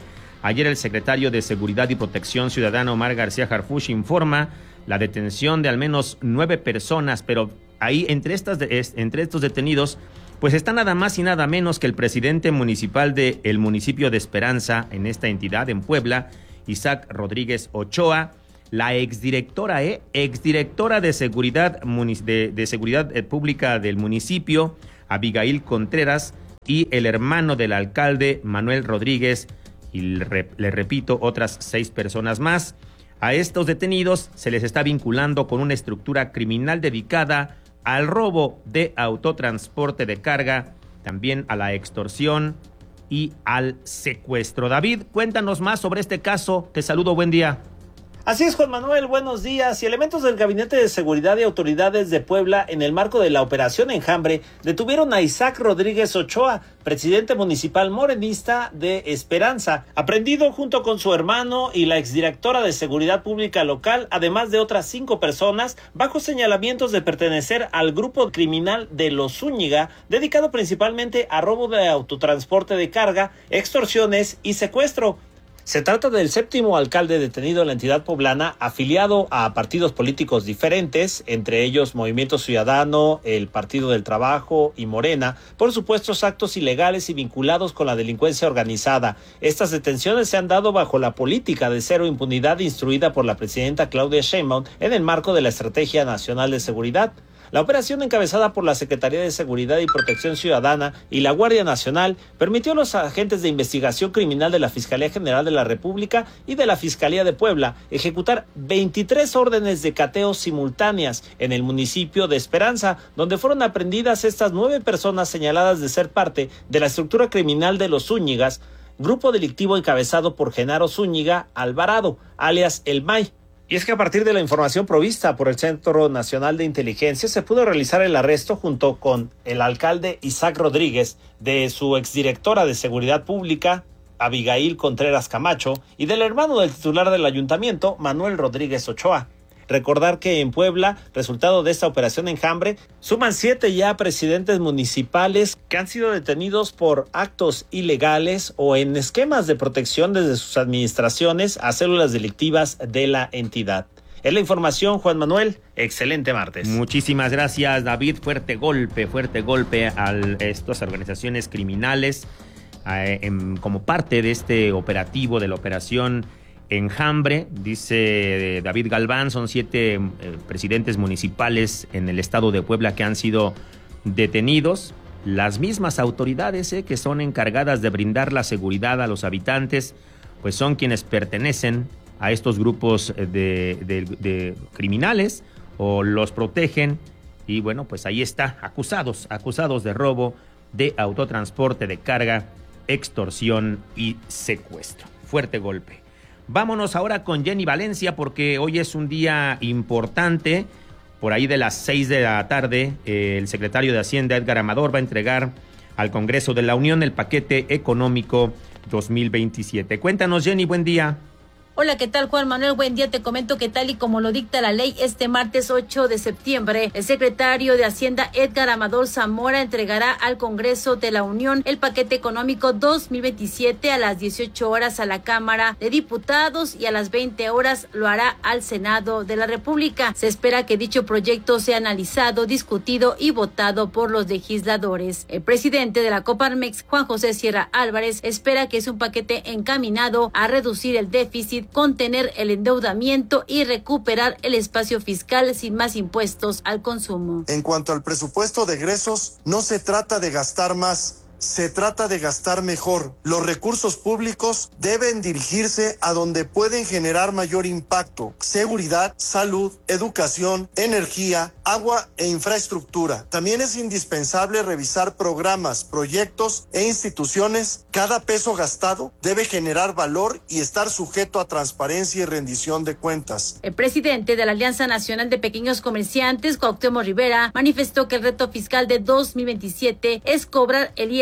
Ayer el secretario de Seguridad y Protección Ciudadana, Omar García Harfuch, informa la detención de al menos nueve personas, pero ahí entre, estas, entre estos detenidos, pues está nada más y nada menos que el presidente municipal del municipio de Esperanza, en esta entidad, en Puebla, Isaac Rodríguez Ochoa, la exdirectora, eh, exdirectora de Seguridad, de, de Seguridad Pública del municipio, Abigail Contreras, y el hermano del alcalde, Manuel Rodríguez, y le, le repito, otras seis personas más. A estos detenidos se les está vinculando con una estructura criminal dedicada al robo de autotransporte de carga, también a la extorsión y al secuestro. David, cuéntanos más sobre este caso. Te saludo, buen día. Así es, Juan Manuel, buenos días. Y elementos del Gabinete de Seguridad y Autoridades de Puebla, en el marco de la Operación Enjambre, detuvieron a Isaac Rodríguez Ochoa, presidente municipal morenista de Esperanza, aprendido junto con su hermano y la exdirectora de Seguridad Pública local, además de otras cinco personas, bajo señalamientos de pertenecer al grupo criminal de Los Zúñiga, dedicado principalmente a robo de autotransporte de carga, extorsiones y secuestro. Se trata del séptimo alcalde detenido en la entidad poblana, afiliado a partidos políticos diferentes, entre ellos Movimiento Ciudadano, el Partido del Trabajo y Morena, por supuestos actos ilegales y vinculados con la delincuencia organizada. Estas detenciones se han dado bajo la política de cero impunidad instruida por la presidenta Claudia Sheinbaum en el marco de la Estrategia Nacional de Seguridad. La operación, encabezada por la Secretaría de Seguridad y Protección Ciudadana y la Guardia Nacional, permitió a los agentes de investigación criminal de la Fiscalía General de la República y de la Fiscalía de Puebla ejecutar veintitrés órdenes de cateo simultáneas en el municipio de Esperanza, donde fueron aprehendidas estas nueve personas señaladas de ser parte de la estructura criminal de los Zúñigas, grupo delictivo encabezado por Genaro Zúñiga Alvarado, alias El May. Y es que a partir de la información provista por el Centro Nacional de Inteligencia se pudo realizar el arresto junto con el alcalde Isaac Rodríguez, de su exdirectora de Seguridad Pública, Abigail Contreras Camacho, y del hermano del titular del ayuntamiento, Manuel Rodríguez Ochoa. Recordar que en Puebla, resultado de esta operación Enjambre, suman siete ya presidentes municipales que han sido detenidos por actos ilegales o en esquemas de protección desde sus administraciones a células delictivas de la entidad. Es la información, Juan Manuel. Excelente martes. Muchísimas gracias, David. Fuerte golpe, fuerte golpe a estas organizaciones criminales eh, en, como parte de este operativo de la operación Enjambre. Dice David Galván, son siete eh, presidentes municipales en el estado de Puebla que han sido detenidos. Las mismas autoridades eh, que son encargadas de brindar la seguridad a los habitantes, pues son quienes pertenecen a estos grupos de, de, de criminales o los protegen. Y bueno, pues ahí está, acusados, acusados de robo, de autotransporte de carga, extorsión y secuestro. Fuerte golpe. Vámonos ahora con Jenny Valencia, porque hoy es un día importante. Por ahí de las seis de la tarde, eh, el secretario de Hacienda, Edgar Amador, va a entregar al Congreso de la Unión el paquete económico dos mil veintisiete. Cuéntanos, Jenny, buen día. Hola, ¿qué tal, Juan Manuel? Buen día. Te comento que tal y como lo dicta la ley, este martes ocho de septiembre, el secretario de Hacienda, Edgar Amador Zamora, entregará al Congreso de la Unión el paquete económico dos mil veintisiete a las dieciocho horas a la Cámara de Diputados y a las veinte horas lo hará al Senado de la República. Se espera que dicho proyecto sea analizado, discutido y votado por los legisladores. El presidente de la Coparmex, Juan José Sierra Álvarez, espera que es un paquete encaminado a reducir el déficit, contener el endeudamiento y recuperar el espacio fiscal sin más impuestos al consumo. En cuanto al presupuesto de egresos, no se trata de gastar más, se trata de gastar mejor. Los recursos públicos deben dirigirse a donde pueden generar mayor impacto: seguridad, salud, educación, energía, agua e infraestructura. También es indispensable revisar programas, proyectos e instituciones. Cada peso gastado debe generar valor y estar sujeto a transparencia y rendición de cuentas. El presidente de la Alianza Nacional de Pequeños Comerciantes, Cuauhtémoc Rivera, manifestó que el reto fiscal de dos mil veintisiete es cobrar el I S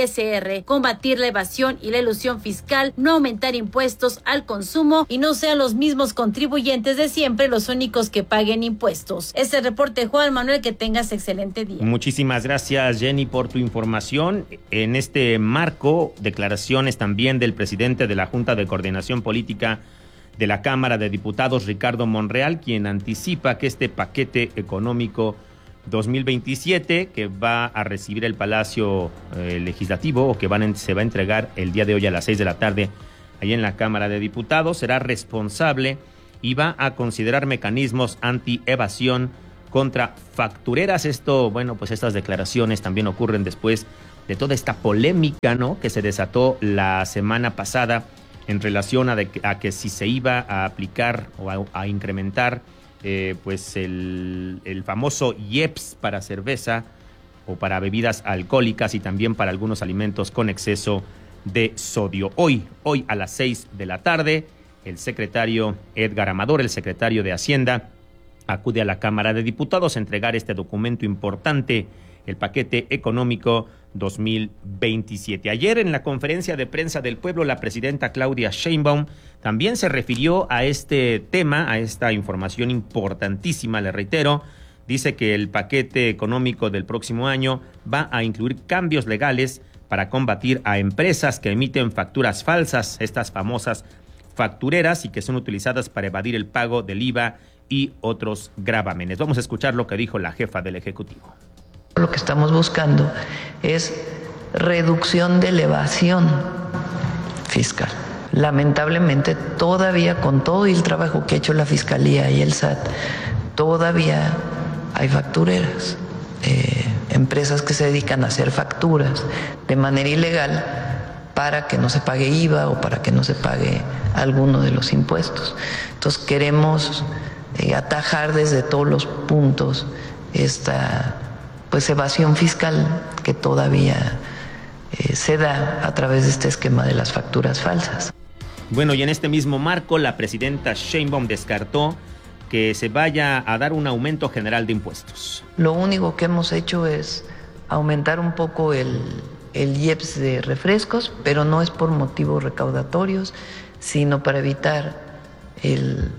S R, combatir la evasión y la elusión fiscal, no aumentar impuestos al consumo y no sean los mismos contribuyentes de siempre los únicos que paguen impuestos. Este reporte, Juan Manuel, que tengas excelente día. Muchísimas gracias, Jenny, por tu información. En este marco, declaraciones también del presidente de la Junta de Coordinación Política de la Cámara de Diputados, Ricardo Monreal, quien anticipa que este paquete económico dos mil veintisiete que va a recibir el Palacio eh, Legislativo o que van en, se va a entregar el día de hoy a las seis de la tarde ahí en la Cámara de Diputados, será responsable y va a considerar mecanismos anti-evasión contra factureras. Esto, bueno, pues estas declaraciones también ocurren después de toda esta polémica, ¿no?, que se desató la semana pasada en relación a, de, a que si se iba a aplicar o a, a incrementar eh, pues el, el famoso I E P S para cerveza o para bebidas alcohólicas y también para algunos alimentos con exceso de sodio. Hoy, hoy a las seis de la tarde, el secretario Edgar Amador, el secretario de Hacienda, acude a la Cámara de Diputados a entregar este documento importante, el paquete económico dos mil veintisiete. Ayer en la conferencia de prensa del pueblo, la presidenta Claudia Sheinbaum también se refirió a este tema, a esta información importantísima, le reitero. Dice que el paquete económico del próximo año va a incluir cambios legales para combatir a empresas que emiten facturas falsas, estas famosas factureras, y que son utilizadas para evadir el pago del I V A y otros gravámenes. Vamos a escuchar lo que dijo la jefa del Ejecutivo. Lo que estamos buscando es reducción de la evasión fiscal. Lamentablemente, todavía con todo el trabajo que ha hecho la Fiscalía y el S A T, todavía hay factureras, eh, empresas que se dedican a hacer facturas de manera ilegal para que no se pague I V A o para que no se pague alguno de los impuestos. Entonces queremos eh, atajar desde todos los puntos esta pues evasión fiscal que todavía eh, se da a través de este esquema de las facturas falsas. Bueno, y en este mismo marco, la presidenta Sheinbaum descartó que se vaya a dar un aumento general de impuestos. Lo único que hemos hecho es aumentar un poco el, el I E P S de refrescos, pero no es por motivos recaudatorios, sino para evitar el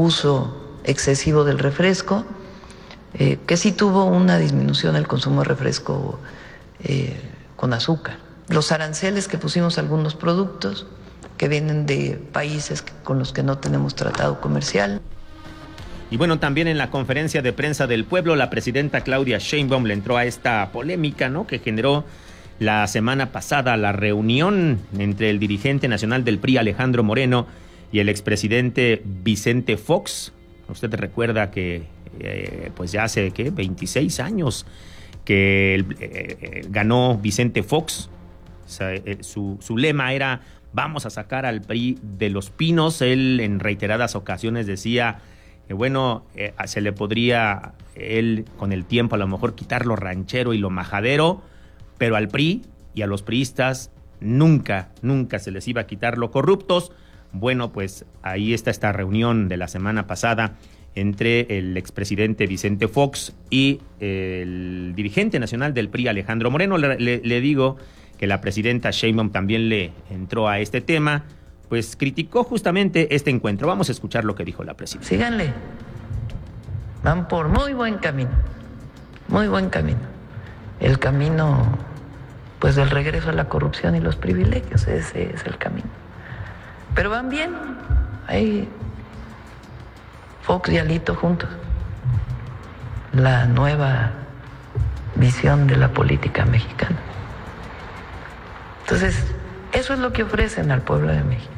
uso excesivo del refresco, eh, que sí tuvo una disminución el consumo de refresco eh, con azúcar. Los aranceles que pusimos a algunos productos que vienen de países con los que no tenemos tratado comercial. Y bueno, también en la conferencia de prensa del pueblo, la presidenta Claudia Sheinbaum le entró a esta polémica, ¿no?, que generó la semana pasada la reunión entre el dirigente nacional del P R I, Alejandro Moreno, y el expresidente Vicente Fox. Usted recuerda que eh, pues ya hace, ¿qué?, veintiséis años que el, eh, ganó Vicente Fox. O sea, eh, su, su lema era: vamos a sacar al P R I de los pinos. Él en reiteradas ocasiones decía que bueno, eh, se le podría él con el tiempo a lo mejor quitar lo ranchero y lo majadero, pero al P R I y a los priistas nunca, nunca se les iba a quitar lo corruptos. Bueno, pues ahí está esta reunión de la semana pasada entre el expresidente Vicente Fox y el dirigente nacional del P R I, Alejandro Moreno. Le, le, le digo que la presidenta Sheinbaum también le entró a este tema, pues criticó justamente este encuentro. Vamos a escuchar lo que dijo la presidenta. Síganle, van por muy buen camino, muy buen camino. El camino, pues, del regreso a la corrupción y los privilegios, ese es el camino. Pero van bien, ahí Fox y Alito juntos. La nueva visión de la política mexicana. Entonces, eso es lo que ofrecen al pueblo de México.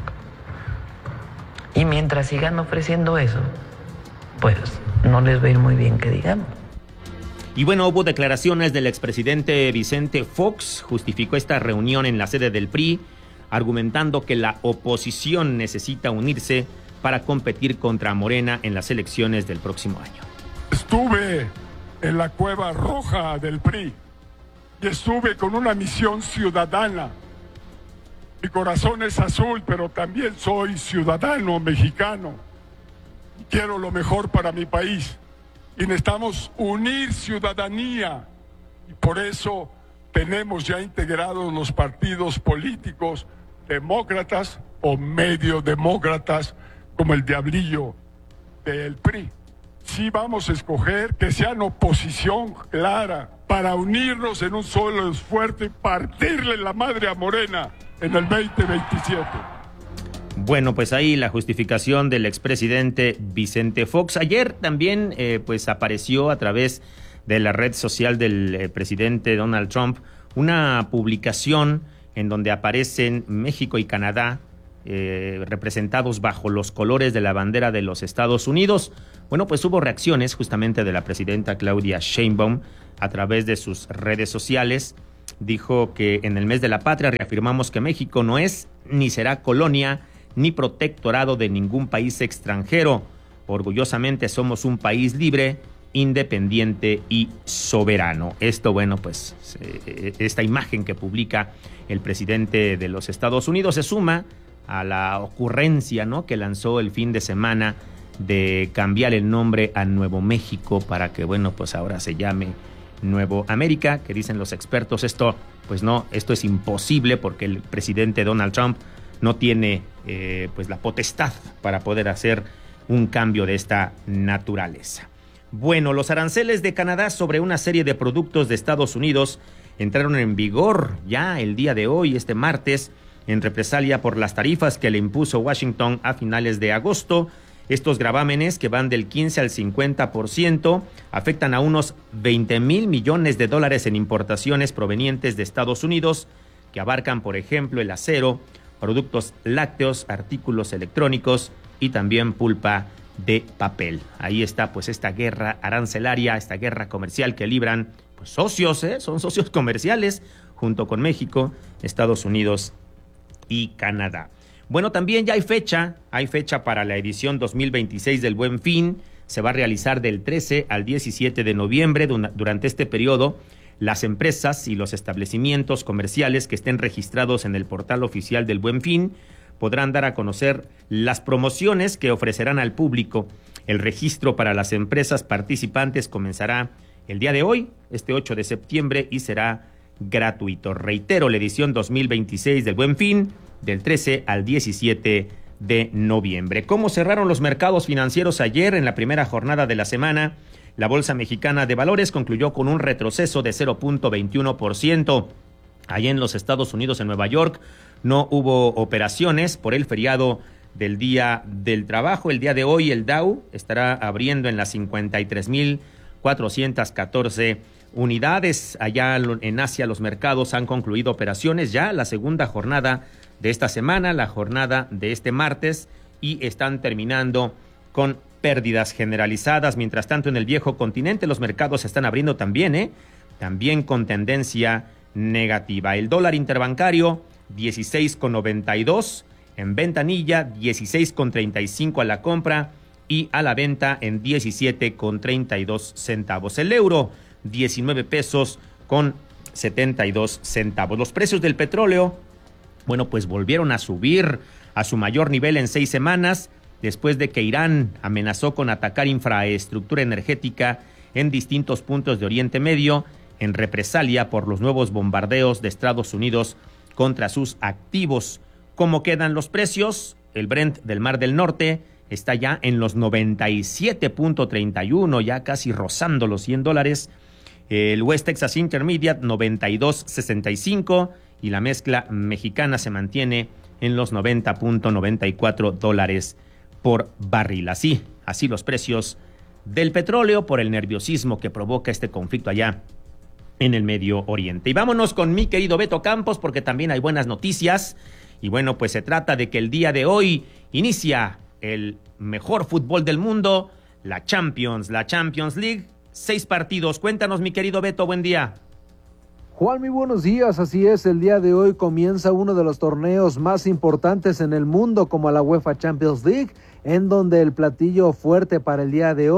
Y mientras sigan ofreciendo eso, pues no les va a ir muy bien, que digamos. Y bueno, hubo declaraciones del expresidente Vicente Fox, justificó esta reunión en la sede del P R I, argumentando que la oposición necesita unirse para competir contra Morena en las elecciones del próximo año. Estuve en la cueva roja del P R I y estuve con una misión ciudadana. Mi corazón es azul, pero también soy ciudadano mexicano. Quiero lo mejor para mi país y necesitamos unir ciudadanía. Y por eso tenemos ya integrados los partidos políticos demócratas o medio demócratas, como el diablillo del P R I. Sí vamos a escoger que sean oposición clara para unirnos en un solo esfuerzo y partirle la madre a Morena en el veinte veintisiete. Bueno, pues ahí la justificación del expresidente Vicente Fox. Ayer también eh, pues apareció a través de la red social del eh, presidente Donald Trump una publicación en donde aparecen México y Canadá eh, representados bajo los colores de la bandera de los Estados Unidos. Bueno, pues hubo reacciones justamente de la presidenta Claudia Sheinbaum a través de sus redes sociales. Dijo que en el mes de la patria reafirmamos que México no es ni será colonia ni protectorado de ningún país extranjero. Orgullosamente somos un país libre, independiente y soberano. Esto, bueno, pues eh, esta imagen que publica el presidente de los Estados Unidos se suma a la ocurrencia, ¿no?, que lanzó el fin de semana de cambiar el nombre a Nuevo México para que, bueno, pues ahora se llame Nuevo América, que dicen los expertos, esto, pues no, esto es imposible porque el presidente Donald Trump no tiene eh, pues la potestad para poder hacer un cambio de esta naturaleza. Bueno, los aranceles de Canadá sobre una serie de productos de Estados Unidos entraron en vigor ya el día de hoy, este martes, en represalia por las tarifas que le impuso Washington a finales de agosto. Estos gravámenes, que van del quince al cincuenta por ciento, afectan a unos veinte mil millones de dólares en importaciones provenientes de Estados Unidos, que abarcan, por ejemplo, el acero, productos lácteos, artículos electrónicos y también pulpa de papel. Ahí está pues esta guerra arancelaria, esta guerra comercial que libran pues socios, ¿eh? son socios comerciales junto con México, Estados Unidos y Canadá. Bueno, también ya hay fecha, hay fecha para la edición dos mil veintiséis del Buen Fin. Se va a realizar del trece al diecisiete de noviembre. Durante este periodo, las empresas y los establecimientos comerciales que estén registrados en el portal oficial del Buen Fin podrán dar a conocer las promociones que ofrecerán al público. El registro para las empresas participantes comenzará el día de hoy, este ocho de septiembre, y será gratuito. Reitero, la edición dos mil veintiséis del Buen Fin, del trece al diecisiete de noviembre. ¿Cómo cerraron los mercados financieros ayer en la primera jornada de la semana? La Bolsa Mexicana de Valores concluyó con un retroceso de cero punto veintiuno por ciento. Allá en los Estados Unidos, en Nueva York, no hubo operaciones por el feriado del Día del Trabajo. El día de hoy el Dow estará abriendo en las cincuenta y tres mil cuatrocientas catorce unidades. Allá en Asia los mercados han concluido operaciones ya la segunda jornada de esta semana, la jornada de este martes, y están terminando con pérdidas generalizadas. Mientras tanto, en el viejo continente los mercados se están abriendo también, ¿eh? También con tendencia negativa. El dólar interbancario, dieciséis con noventa y dos, en ventanilla, dieciséis con treinta y cinco a la compra y a la venta en diecisiete con treinta y dos centavos. El euro, diecinueve pesos con setenta y dos centavos. Los precios del petróleo, bueno, pues volvieron a subir a su mayor nivel en seis semanas, después de que Irán amenazó con atacar infraestructura energética en distintos puntos de Oriente Medio, en represalia por los nuevos bombardeos de Estados Unidos contra sus activos. ¿Cómo quedan los precios? El Brent del Mar del Norte está ya en los noventa y siete punto treinta y uno, ya casi rozando los cien dólares. El West Texas Intermediate, noventa y dos sesenta y cinco, y la mezcla mexicana se mantiene en los noventa punto noventa y cuatro dólares por barril. Así, así los precios del petróleo por el nerviosismo que provoca este conflicto allá en el Medio Oriente. Y vámonos con mi querido Beto Campos, porque también hay buenas noticias. Y bueno, pues se trata de que el día de hoy inicia el mejor fútbol del mundo, la Champions, la Champions League. Seis partidos. Cuéntanos, mi querido Beto, buen día. Juan, muy buenos días. Así es, el día de hoy comienza uno de los torneos más importantes en el mundo, como la UEFA Champions League, en donde el platillo fuerte para el día de hoy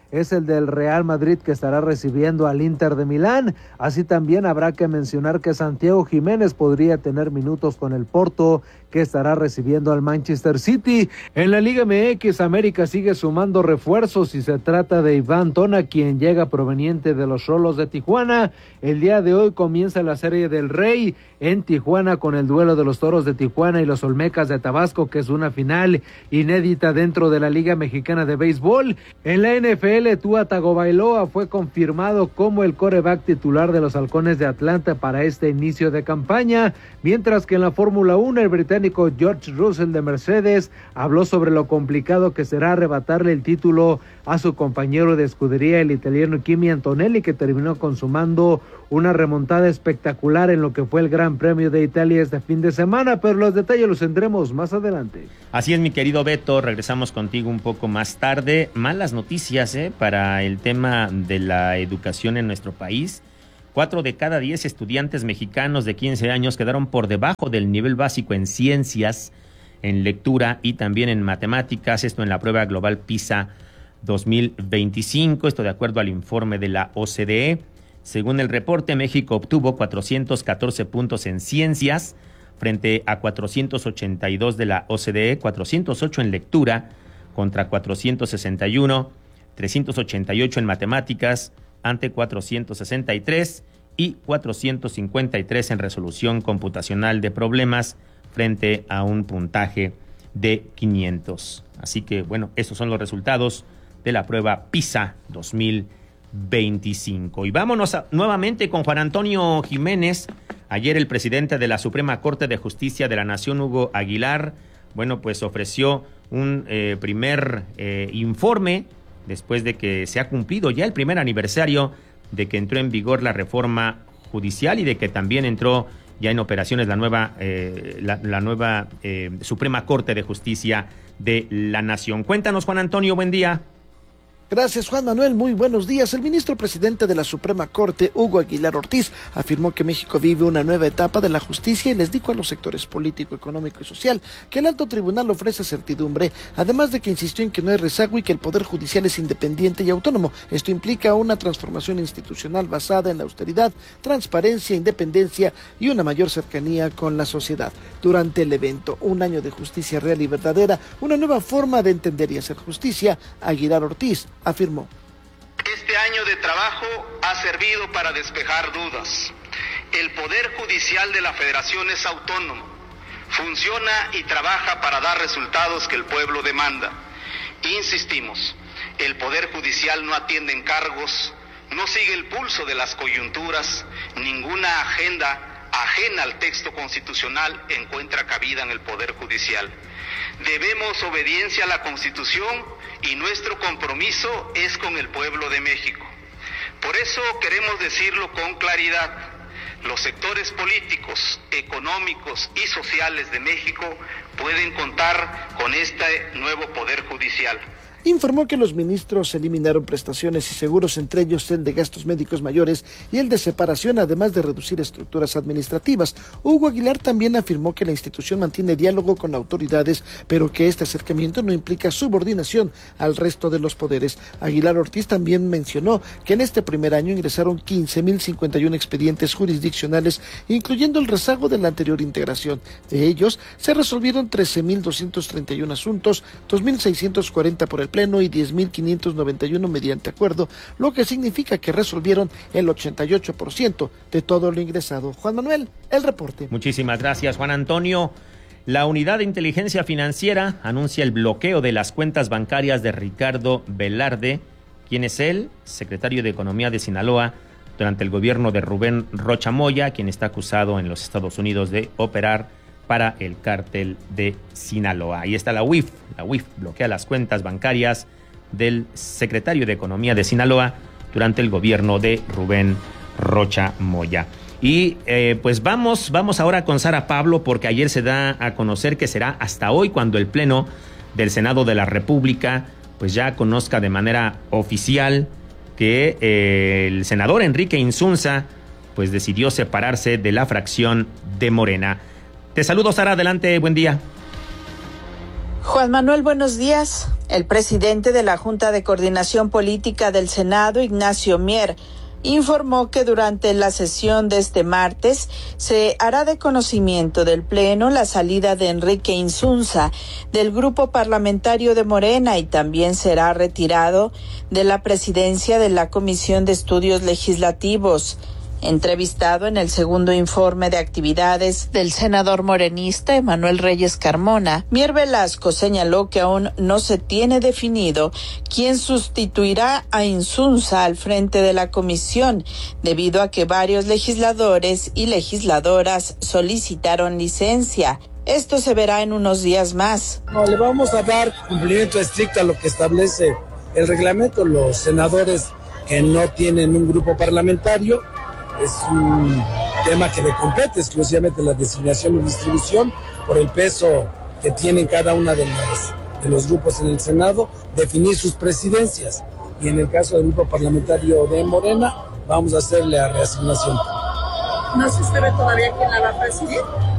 es el del Real Madrid, que estará recibiendo al Inter de Milán. Así también habrá que mencionar que Santiago Jiménez podría tener minutos con el Porto, que estará recibiendo al Manchester City. En la Liga M X, América sigue sumando refuerzos y se trata de Iván Tona, quien llega proveniente de los Xolos de Tijuana. El día de hoy comienza la Serie del Rey en Tijuana con el duelo de los Toros de Tijuana y los Olmecas de Tabasco, que es una final inédita dentro de la Liga Mexicana de Béisbol. En la N F L, Tua Tagovailoa fue confirmado como el quarterback titular de los Halcones de Atlanta para este inicio de campaña, mientras que en la Fórmula uno, el británico George Russell de Mercedes habló sobre lo complicado que será arrebatarle el título a su compañero de escudería, el italiano Kimi Antonelli, que terminó consumando una remontada espectacular en lo que fue el Gran Premio de Italia este fin de semana, pero los detalles los tendremos más adelante. Así es, mi querido Beto, regresamos contigo un poco más tarde. Malas noticias ¿eh? para el tema de la educación en nuestro país. Cuatro de cada diez estudiantes mexicanos de quince años quedaron por debajo del nivel básico en ciencias, en lectura y también en matemáticas, esto en la prueba global PISA dos mil veinticinco, esto de acuerdo al informe de la O C D E. Según el reporte, México obtuvo cuatrocientos catorce puntos en ciencias frente a cuatrocientos ochenta y dos de la O C D E, cuatrocientos ocho en lectura contra cuatrocientos sesenta y uno, trescientos ochenta y ocho en matemáticas ante cuatrocientos sesenta y tres y cuatrocientos cincuenta y tres en resolución computacional de problemas frente a un puntaje de quinientos. Así que, bueno, estos son los resultados de la prueba PISA dos mil veinticinco. Y vámonos a, nuevamente con Juan Antonio Jiménez. Ayer el presidente de la Suprema Corte de Justicia de la Nación, Hugo Aguilar, bueno, pues ofreció un eh, primer eh, informe después de que se ha cumplido ya el primer aniversario de que entró en vigor la reforma judicial y de que también entró ya en operaciones la nueva, eh, la, la nueva eh, Suprema Corte de Justicia de la Nación. Cuéntanos, Juan Antonio, buen día. Gracias, Juan Manuel. Muy buenos días. El ministro presidente de la Suprema Corte, Hugo Aguilar Ortiz, afirmó que México vive una nueva etapa de la justicia y les dijo a los sectores político, económico y social que el alto tribunal ofrece certidumbre, además de que insistió en que no hay rezago y que el Poder Judicial es independiente y autónomo. Esto implica una transformación institucional basada en la austeridad, transparencia, independencia y una mayor cercanía con la sociedad. Durante el evento, un año de justicia real y verdadera, una nueva forma de entender y hacer justicia, Aguilar Ortiz afirmó. Este año de trabajo ha servido para despejar dudas. El Poder Judicial de la Federación es autónomo, funciona y trabaja para dar resultados que el pueblo demanda. Insistimos, el Poder Judicial no atiende encargos, no sigue el pulso de las coyunturas, ninguna agenda ajena al texto constitucional encuentra cabida en el Poder Judicial. Debemos obediencia a la Constitución y nuestro compromiso es con el pueblo de México. Por eso queremos decirlo con claridad. Los sectores políticos, económicos y sociales de México pueden contar con este nuevo Poder Judicial. Informó que los ministros eliminaron prestaciones y seguros, entre ellos el de gastos médicos mayores y el de separación, además de reducir estructuras administrativas. Hugo Aguilar también afirmó que la institución mantiene diálogo con autoridades, pero que este acercamiento no implica subordinación al resto de los poderes. Aguilar Ortiz también mencionó que en este primer año ingresaron quince mil cincuenta y uno expedientes jurisdiccionales, incluyendo el rezago de la anterior integración. De ellos, se resolvieron trece mil doscientos treinta y uno asuntos, dos mil seiscientos cuarenta por el Pleno y diez mil quinientos noventa y uno mediante acuerdo, lo que significa que resolvieron el ochenta y ocho por ciento de todo lo ingresado. Juan Manuel, el reporte. Muchísimas gracias, Juan Antonio. La Unidad de Inteligencia Financiera anuncia el bloqueo de las cuentas bancarias de Ricardo Velarde, quien es el secretario de Economía de Sinaloa durante el gobierno de Rubén Rocha Moya, quien está acusado en los Estados Unidos de operar para el cártel de Sinaloa. Ahí está la U I F. La U I F bloquea las cuentas bancarias del secretario de Economía de Sinaloa durante el gobierno de Rubén Rocha Moya. Y eh, pues vamos, vamos ahora con Sara Pablo, porque ayer se da a conocer que será hasta hoy cuando el Pleno del Senado de la República pues ya conozca de manera oficial que eh, el senador Enrique Insunza pues decidió separarse de la fracción de Morena. Te saludo, Sara, adelante, buen día. Juan Manuel, buenos días. El presidente de la Junta de Coordinación Política del Senado, Ignacio Mier, informó que durante la sesión de este martes se hará de conocimiento del Pleno la salida de Enrique Insunza del grupo parlamentario de Morena y también será retirado de la presidencia de la Comisión de Estudios Legislativos. Entrevistado en el segundo informe de actividades del senador morenista Emanuel Reyes Carmona, Mier Velasco señaló que aún no se tiene definido quién sustituirá a Insunza al frente de la comisión, debido a que varios legisladores y legisladoras solicitaron licencia. Esto se verá en unos días más. No, le vamos a dar cumplimiento estricto a lo que establece el reglamento. Los senadores que no tienen un grupo parlamentario, es un tema que le compete exclusivamente la designación y distribución por el peso que tienen cada una de los, de los grupos en el Senado, definir sus presidencias. Y en el caso del grupo parlamentario de Morena, vamos a hacerle la reasignación. ¿No se sabe todavía quién la va a presidir?